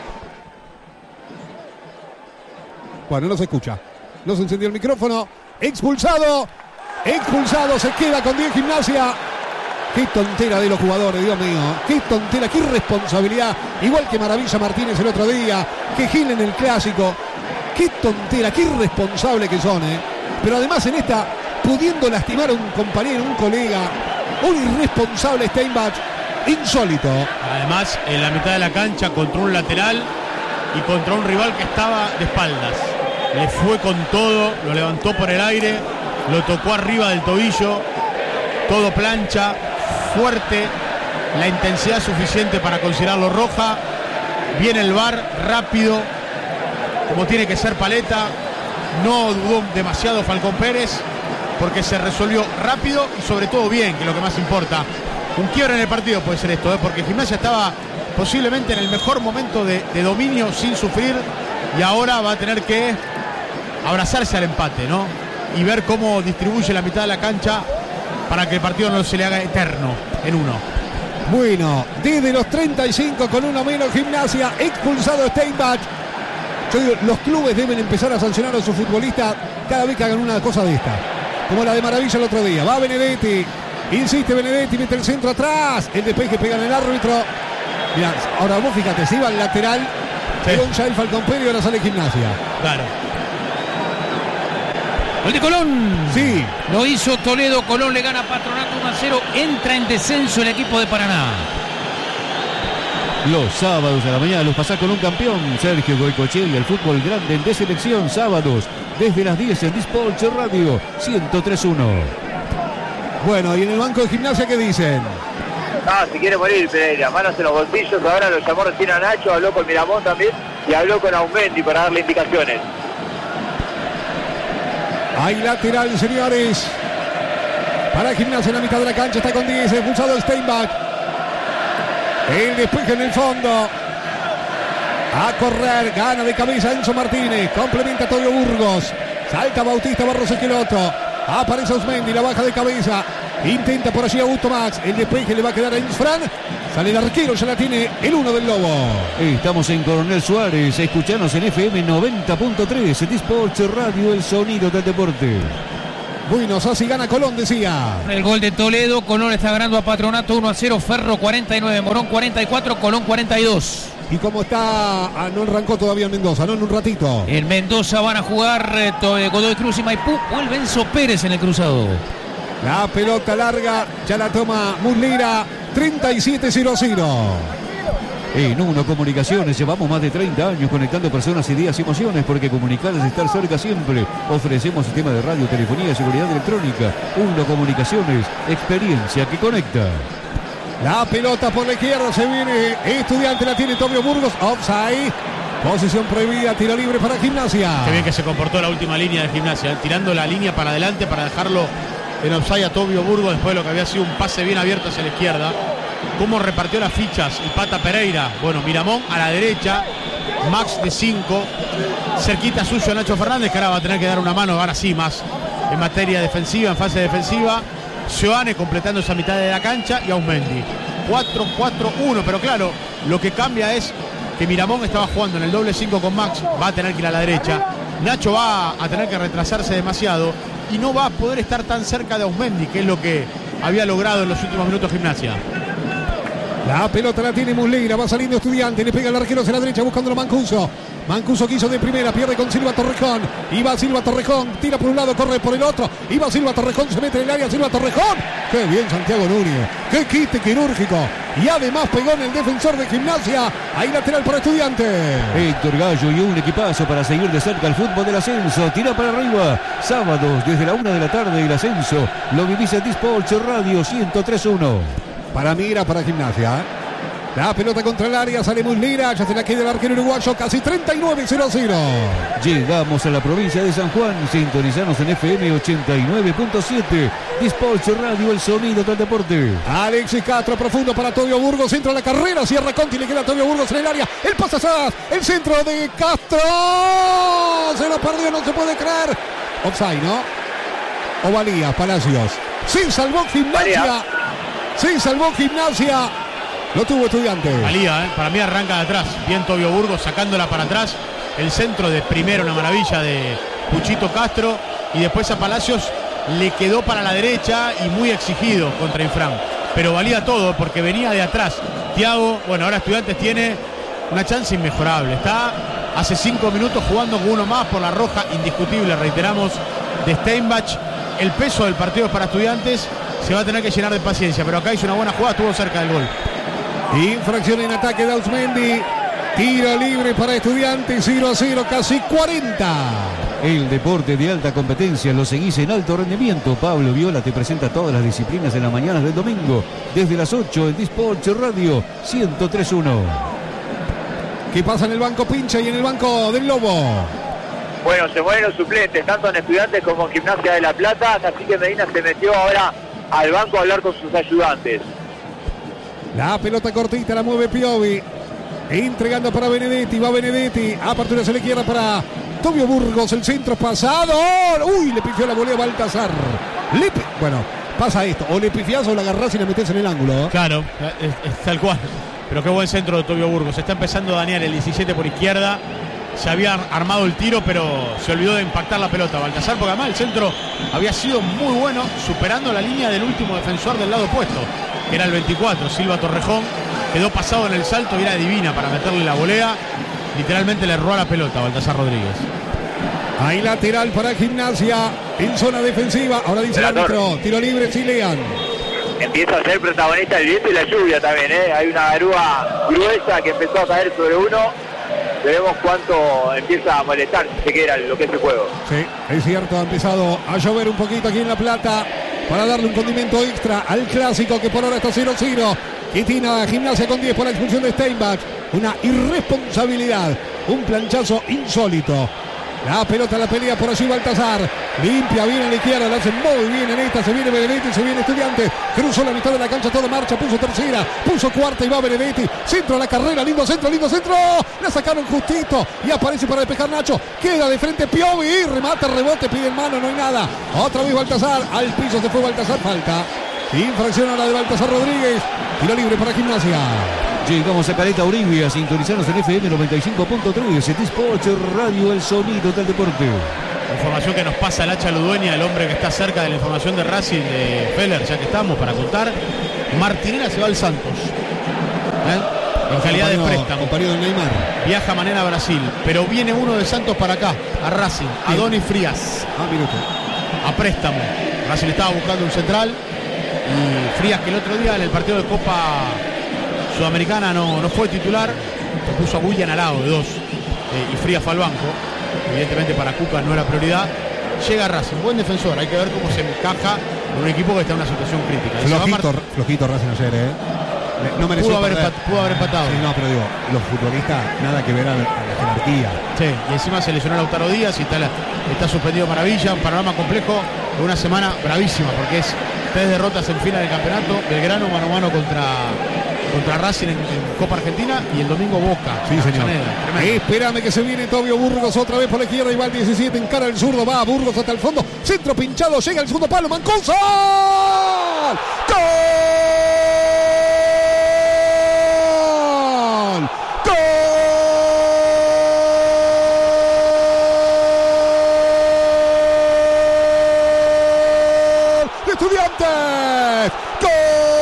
Bueno, no se escucha. No se encendió el micrófono. Expulsado. Expulsado, se queda con diez Gimnasia. Qué tontera de los jugadores, Dios mío. Qué tontera, qué irresponsabilidad. Igual que Maravilla Martínez el otro día, que Gil en el clásico. Qué tontera, qué irresponsable que son, ¿eh? Pero además en esta, pudiendo lastimar a un compañero, un colega, un irresponsable Steinbach, insólito. Además, en la mitad de la cancha, contra un lateral y contra un rival que estaba de espaldas. Le fue con todo, lo levantó por el aire, lo tocó arriba del tobillo, todo plancha, fuerte, la intensidad suficiente para considerarlo roja. Viene el V A R rápido, como tiene que ser Paleta. No dudó demasiado Falcón Pérez, porque se resolvió rápido y sobre todo bien, que es lo que más importa. Un quiebre en el partido puede ser esto, ¿eh? Porque Gimnasia estaba posiblemente en el mejor momento de, de dominio sin sufrir, y ahora va a tener que abrazarse al empate, ¿no? Y ver cómo distribuye la mitad de la cancha para que el partido no se le haga eterno en uno. Bueno, desde los treinta y cinco con uno menos Gimnasia, expulsado Steinbach. Yo digo, los clubes deben empezar a sancionar a sus futbolistas cada vez que hagan una cosa de esta, como la de Maravilla el otro día. Va Benedetti, insiste Benedetti, mete el centro atrás, el despeje pega en el árbitro. Mirá, ahora vos fíjate, se iba al lateral, sí. Con ya el Falcón Pérez y ahora sale Gimnasia. Claro. Gol de Colón. Sí. Lo hizo Toledo. Colón le gana a Patronato uno a cero. Entra en descenso el equipo de Paraná. Los sábados a la mañana los pasás con un campeón. Sergio Goicoechea y el fútbol grande en de selección. Sábados desde las diez en Dispolche Radio ciento tres punto uno. Bueno, y en el banco de Gimnasia, ¿qué dicen? Ah, si quiere morir Pereira, manos en los bolsillos. Ahora lo llamó recién a Nacho, habló con Miramón también y habló con Aumendi para darle indicaciones. Hay lateral, señores. Para Gimnasia en la mitad de la cancha, está con diez, expulsado Steinbach. El despeje en el fondo. A correr, gana de cabeza Enzo Martínez. Complementa Todio Burgos. Salta Bautista Barros Esqueloto. Aparece Osmendi, la baja de cabeza. Intenta por allí Augusto Max. El despeje le va a quedar a Insfran. Sale el arquero, ya la tiene el uno del Lobo. Estamos en Coronel Suárez. Escuchanos en F M noventa punto tres. Dispolche Radio, el sonido del deporte. Buenos, así gana Colón, decía. El gol de Toledo. Colón está ganando a Patronato uno a cero. Ferro cuarenta y nueve, Morón cuarenta y cuatro, Colón cuarenta y dos. Y como está, ah, no arrancó todavía en Mendoza, no en un ratito. En Mendoza van a jugar eh, Godoy Cruz y Maipú. Vuelve Enzo Pérez en el cruzado. La pelota larga, ya la toma Muslera. treinta y siete cero cero. En Uno Comunicaciones llevamos más de treinta años conectando personas, ideas y emociones, porque comunicar es estar cerca siempre. Ofrecemos sistema de radio, telefonía y seguridad electrónica. Uno Comunicaciones, experiencia que conecta. La pelota por la izquierda, se viene Estudiante, la tiene Tobio Burgos. Offside, posición prohibida, tiro libre para Gimnasia. Qué bien que se comportó la última línea de Gimnasia, ¿eh? Tirando la línea para adelante para dejarlo en offside a Tobio Burgos después de lo que había sido un pase bien abierto hacia la izquierda. Cómo repartió las fichas el Pata Pereira. Bueno, Miramón a la derecha, Max de cinco, cerquita suyo Nacho Fernández, que ahora va a tener que dar una mano, ahora sí más en materia defensiva, en fase defensiva. Sioane completando esa mitad de la cancha y Ausmendi. cuatro cuatro uno, pero claro, lo que cambia es que Miramón estaba jugando en el doble cinco con Max, va a tener que ir a la derecha. Nacho va a tener que retrasarse demasiado y no va a poder estar tan cerca de Ausmendi, que es lo que había logrado en los últimos minutos Gimnasia. La pelota la tiene Muslera, va saliendo Estudiante, le pega el arquero hacia la derecha buscándolo Mancuso. Mancuso quiso de primera, pierde con Silva Torrejón. Iba Silva Torrejón, tira por un lado, corre por el otro. Iba Silva Torrejón, se mete en el área, Silva Torrejón. Qué bien Santiago Núñez, qué quite quirúrgico. Y además pegó en el defensor de Gimnasia. Ahí lateral para Estudiante. Héctor Gallo y un equipazo para seguir de cerca el fútbol del ascenso. Tira para arriba. Sábados desde la una de la tarde el ascenso. Lo vivís en Dispolche Radio ciento tres punto uno. Para mí era para Gimnasia, ¿eh? La pelota contra el área, sale Muslera, ya se la queda el arquero uruguayo, casi treinta y nueve cero cero. Llegamos a la provincia de San Juan, sintonizanos en F M ochenta y nueve punto siete. Dispolche Radio, el sonido del deporte. Alexis Castro, profundo para Tobio Burgos, entra a la carrera, cierra Conti, le queda a Tobio Burgos en el área, el pase atrás, el centro de Castro, se lo perdió, no se puede creer. Offside, ¿no? O valía, Palacios. Se salvó Gimnasia, se salvó Gimnasia. Lo tuvo Estudiante. Valía, ¿eh? Para mí arranca de atrás. Bien Tobio Burgos sacándola para atrás. El centro de primero, una maravilla de Puchito Castro. Y después a Palacios le quedó para la derecha y muy exigido contra Infran. Pero valía todo porque venía de atrás. Thiago, bueno, ahora Estudiantes tiene una chance inmejorable. Está hace cinco minutos jugando con uno más por la roja, indiscutible, reiteramos, de Steinbach. El peso del partido es para Estudiantes. Se va a tener que llenar de paciencia, pero acá hizo una buena jugada, estuvo cerca del gol. Infracción en ataque de Ausmendi. Tiro libre para Estudiantes, cero a cero, casi cuarenta. El deporte de alta competencia lo seguís en alto rendimiento. Pablo Viola te presenta todas las disciplinas en las mañanas del domingo. Desde las ocho en Disports Radio ciento tres punto uno. ¿Qué pasa en el banco Pincha y en el banco del Lobo? Bueno, se mueven los suplentes, tanto en Estudiantes como en Gimnasia de La Plata, así que Medina se metió ahora al banco a hablar con sus ayudantes. La pelota cortita la mueve Piovi. Entregando para Benedetti, va Benedetti. Apertura hacia la izquierda para Tobio Burgos, el centro pasado. Uy, le pifió la volea Baltasar. Le, bueno, pasa esto. O le pifiás o la agarrás y la metés en el ángulo. Claro, es, es tal cual. Pero qué buen centro de Tobio Burgos. Está empezando Daniel, el diecisiete por izquierda. Se había armado el tiro, pero se olvidó de impactar la pelota Baltasar, porque además el centro había sido muy bueno, superando la línea del último defensor del lado opuesto, que era el veinticuatro, Silva Torrejón. Quedó pasado en el salto y era divina para meterle la volea. Literalmente le robó la pelota a Baltasar Rodríguez. Hay lateral para Gimnasia en zona defensiva. Ahora dice el árbitro, tiro libre, Chilean. Empieza a ser protagonista el viento y la lluvia también, ¿eh? Hay una garúa gruesa que empezó a caer sobre uno. Veremos cuánto empieza a molestar si se queda lo que es el juego. Sí, es cierto, ha empezado a llover un poquito aquí en La Plata para darle un condimento extra al clásico que por ahora está cero cero. Quitina Gimnasia con diez por la expulsión de Steinbach. Una irresponsabilidad, un planchazo insólito. La pelota la pelea por allí Baltasar. Limpia bien a la izquierda, la hace muy bien en esta. Se viene Benedetti, se viene Estudiantes. Cruzó la mitad de la cancha, toda marcha. Puso tercera, puso cuarta y va Benedetti. Centro a la carrera, lindo centro, lindo centro. La sacaron justito y aparece para despejar Nacho. Queda de frente Piovi, remata, rebote, pide en mano, no hay nada. Otra vez Baltasar, al piso se fue Baltasar, falta. Infracción ahora de Baltasar Rodríguez. Tiro libre para Gimnasia. Llegamos a Caleta Uribe a sintonizarnos en F M noventa y cinco punto tres, Disports Radio, el sonido del deporte. Información que nos pasa el Hacha Ludueña, el hombre que está cerca de la información de Racing, de Feller, ya que estamos para contar. Martinera se va al Santos, ¿eh? En calidad de préstamo. Compañero de Neymar. Viaja mañana a Brasil, pero viene uno de Santos para acá, a Racing, a Adonis Frías. Ah, minuto. A préstamo. Racing estaba buscando un central y Frías, que el otro día en el partido de Copa Sudamericana no, no fue titular, se puso a William al lado de dos, eh, y Frías fue al banco. Evidentemente para Cuca no era prioridad. Llega Racing, buen defensor, hay que ver cómo se encaja en un equipo que está en una situación crítica. Flojito, flojito Racing ayer, ¿eh? No mereció pudo, haber perder. empat, pudo haber empatado. Sí, no, pero digo, los futbolistas nada que ver a la, a la jerarquía. Sí, y encima se lesionó Lautaro Díaz y está, la, está suspendido Maravilla, un panorama complejo, una semana bravísima porque es tres derrotas en fila del campeonato, Belgrano mano a mano contra, contra Racing en, en Copa Argentina y el domingo Boca. Sí, señor. Espérame que se viene Tobio Burgos otra vez por la izquierda y va al diecisiete, encara el zurdo, va a Burgos hasta el fondo, centro pinchado, llega el segundo palo, Mancuso. ¡Gol! Estudiantes, gol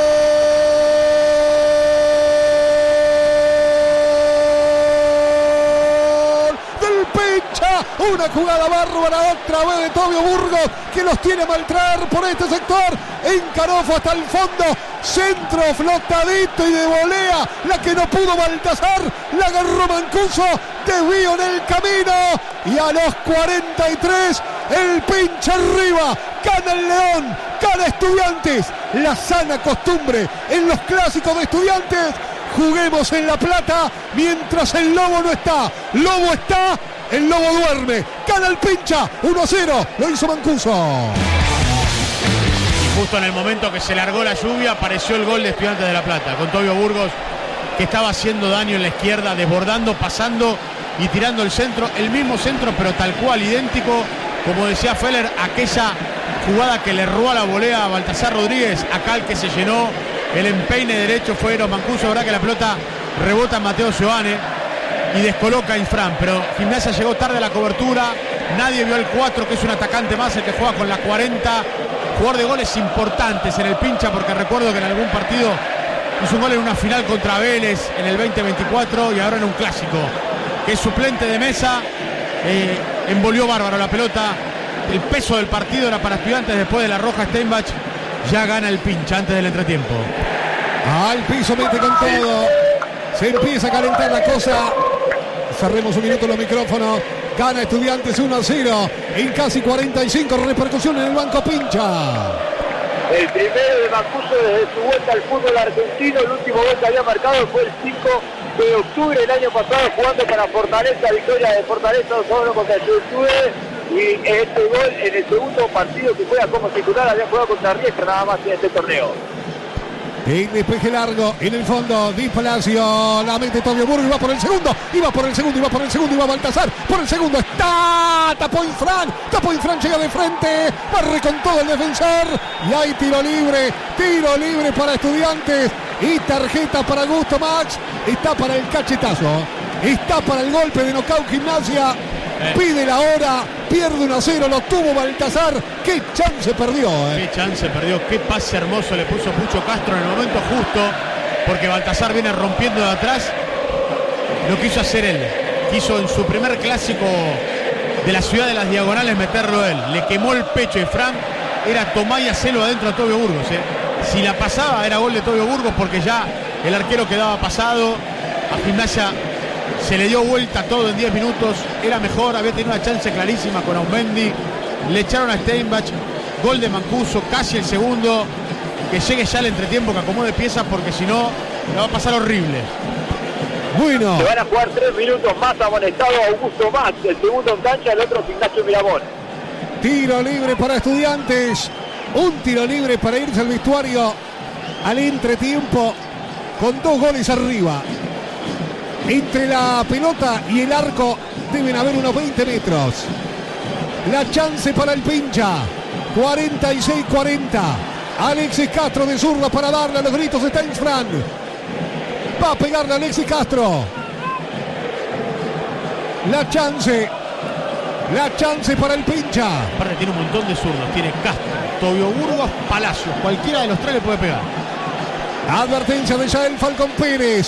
del Pincha, una jugada bárbara otra vez de Tobio Burgos que los tiene a maltraer por este sector, encarofo hasta el fondo, centro flotadito y de volea, la que no pudo Baltasar, la agarró Mancuso, desvío en el camino y a los cuarenta y tres el Pincha arriba, gana el León, gana Estudiantes, la sana costumbre en los clásicos de Estudiantes, juguemos en La Plata mientras el Lobo no está, Lobo está, el Lobo duerme, gana el Pincha, uno a cero, lo hizo Mancuso. Y justo en el momento que se largó la lluvia apareció el gol de Estudiantes de La Plata, con Tobio Burgos que estaba haciendo daño en la izquierda, desbordando, pasando y tirando el centro, el mismo centro pero tal cual, idéntico, como decía Feller, aquella jugada que le robó a la volea a Baltasar Rodríguez, acá el que se llenó el empeine derecho fue Eros Mancuso, verdad que la pelota rebota en Mateo Giovane y descoloca a Infran, pero Gimnasia llegó tarde a la cobertura, Nadie vio el cuatro, que es un atacante más, el que juega con la cuarenta. Jugador de goles importantes en el Pincha, porque recuerdo que en algún partido hizo un gol en una final contra Vélez en el veinte veinticuatro y ahora en un clásico. Que es suplente de Mesa. Eh, envolvió bárbaro la pelota. El peso del partido era para Estudiantes. Después de la roja, Steinbach ya gana el Pincha antes del entretiempo. Al piso, mete con todo. Se empieza a calentar la cosa. Cerremos un minuto los micrófonos. Gana Estudiantes uno a cero en casi cuarenta y cinco. Repercusión en el banco Pincha. El primero de Mancuso desde su vuelta al fútbol argentino. El último gol que había marcado fue el cinco de octubre del año pasado, jugando para Fortaleza. Victoria de Fortaleza dos a uno contra el Juventude. Y este gol en el segundo partido que juega como titular, había jugado contra Riestra nada más en este torneo. El despeje largo en el fondo, Di Palacio, la mete Tobio Burgo y va por el segundo, y va por el segundo, y va por el segundo, y va Baltasar, por el segundo, está, tapó Infran, tapó Infran, llega de frente, barre con todo el defensor, y hay tiro libre, tiro libre para Estudiantes, y tarjeta para Augusto Max, está para el cachetazo, está para el golpe de nocaut Gimnasia, pide la hora, pierde uno a cero, lo tuvo Baltasar. Qué chance perdió, eh. Qué chance perdió, qué pase hermoso le puso Pucho Castro en el momento justo, porque Baltasar viene rompiendo de atrás. Lo quiso hacer él, quiso en su primer clásico de la ciudad de las diagonales meterlo él. Le quemó el pecho y Fran era tomar y hacerlo adentro a Tobio Burgos, eh. Si la pasaba era gol de Tobio Burgos, porque ya el arquero quedaba pasado. A Gimnasia se le dio vuelta todo en diez minutos, era mejor, había tenido una chance clarísima con Aumendi, le echaron a Steinbach, gol de Mancuso, casi el segundo, que llegue ya el entretiempo, que acomode piezas, porque si no, le va a pasar horrible. Bueno. Se van a jugar tres minutos más, amonestado Augusto Max, el segundo en cancha, el otro Ignacio Miramón. Tiro libre para Estudiantes, un tiro libre para irse al vestuario al entretiempo, con dos goles arriba. Entre la pelota y el arco deben haber unos veinte metros. La chance para el Pincha. cuarenta y seis cuarenta. Alexis Castro de zurda para darle a los gritos. Está Infran. Va a pegarle a Alexis Castro. La chance. La chance para el Pincha. Aparte tiene un montón de zurdos. Tiene Castro, Tobio Burgos, Palacios. Cualquiera de los tres le puede pegar. Advertencia de Yael Falcón Pérez.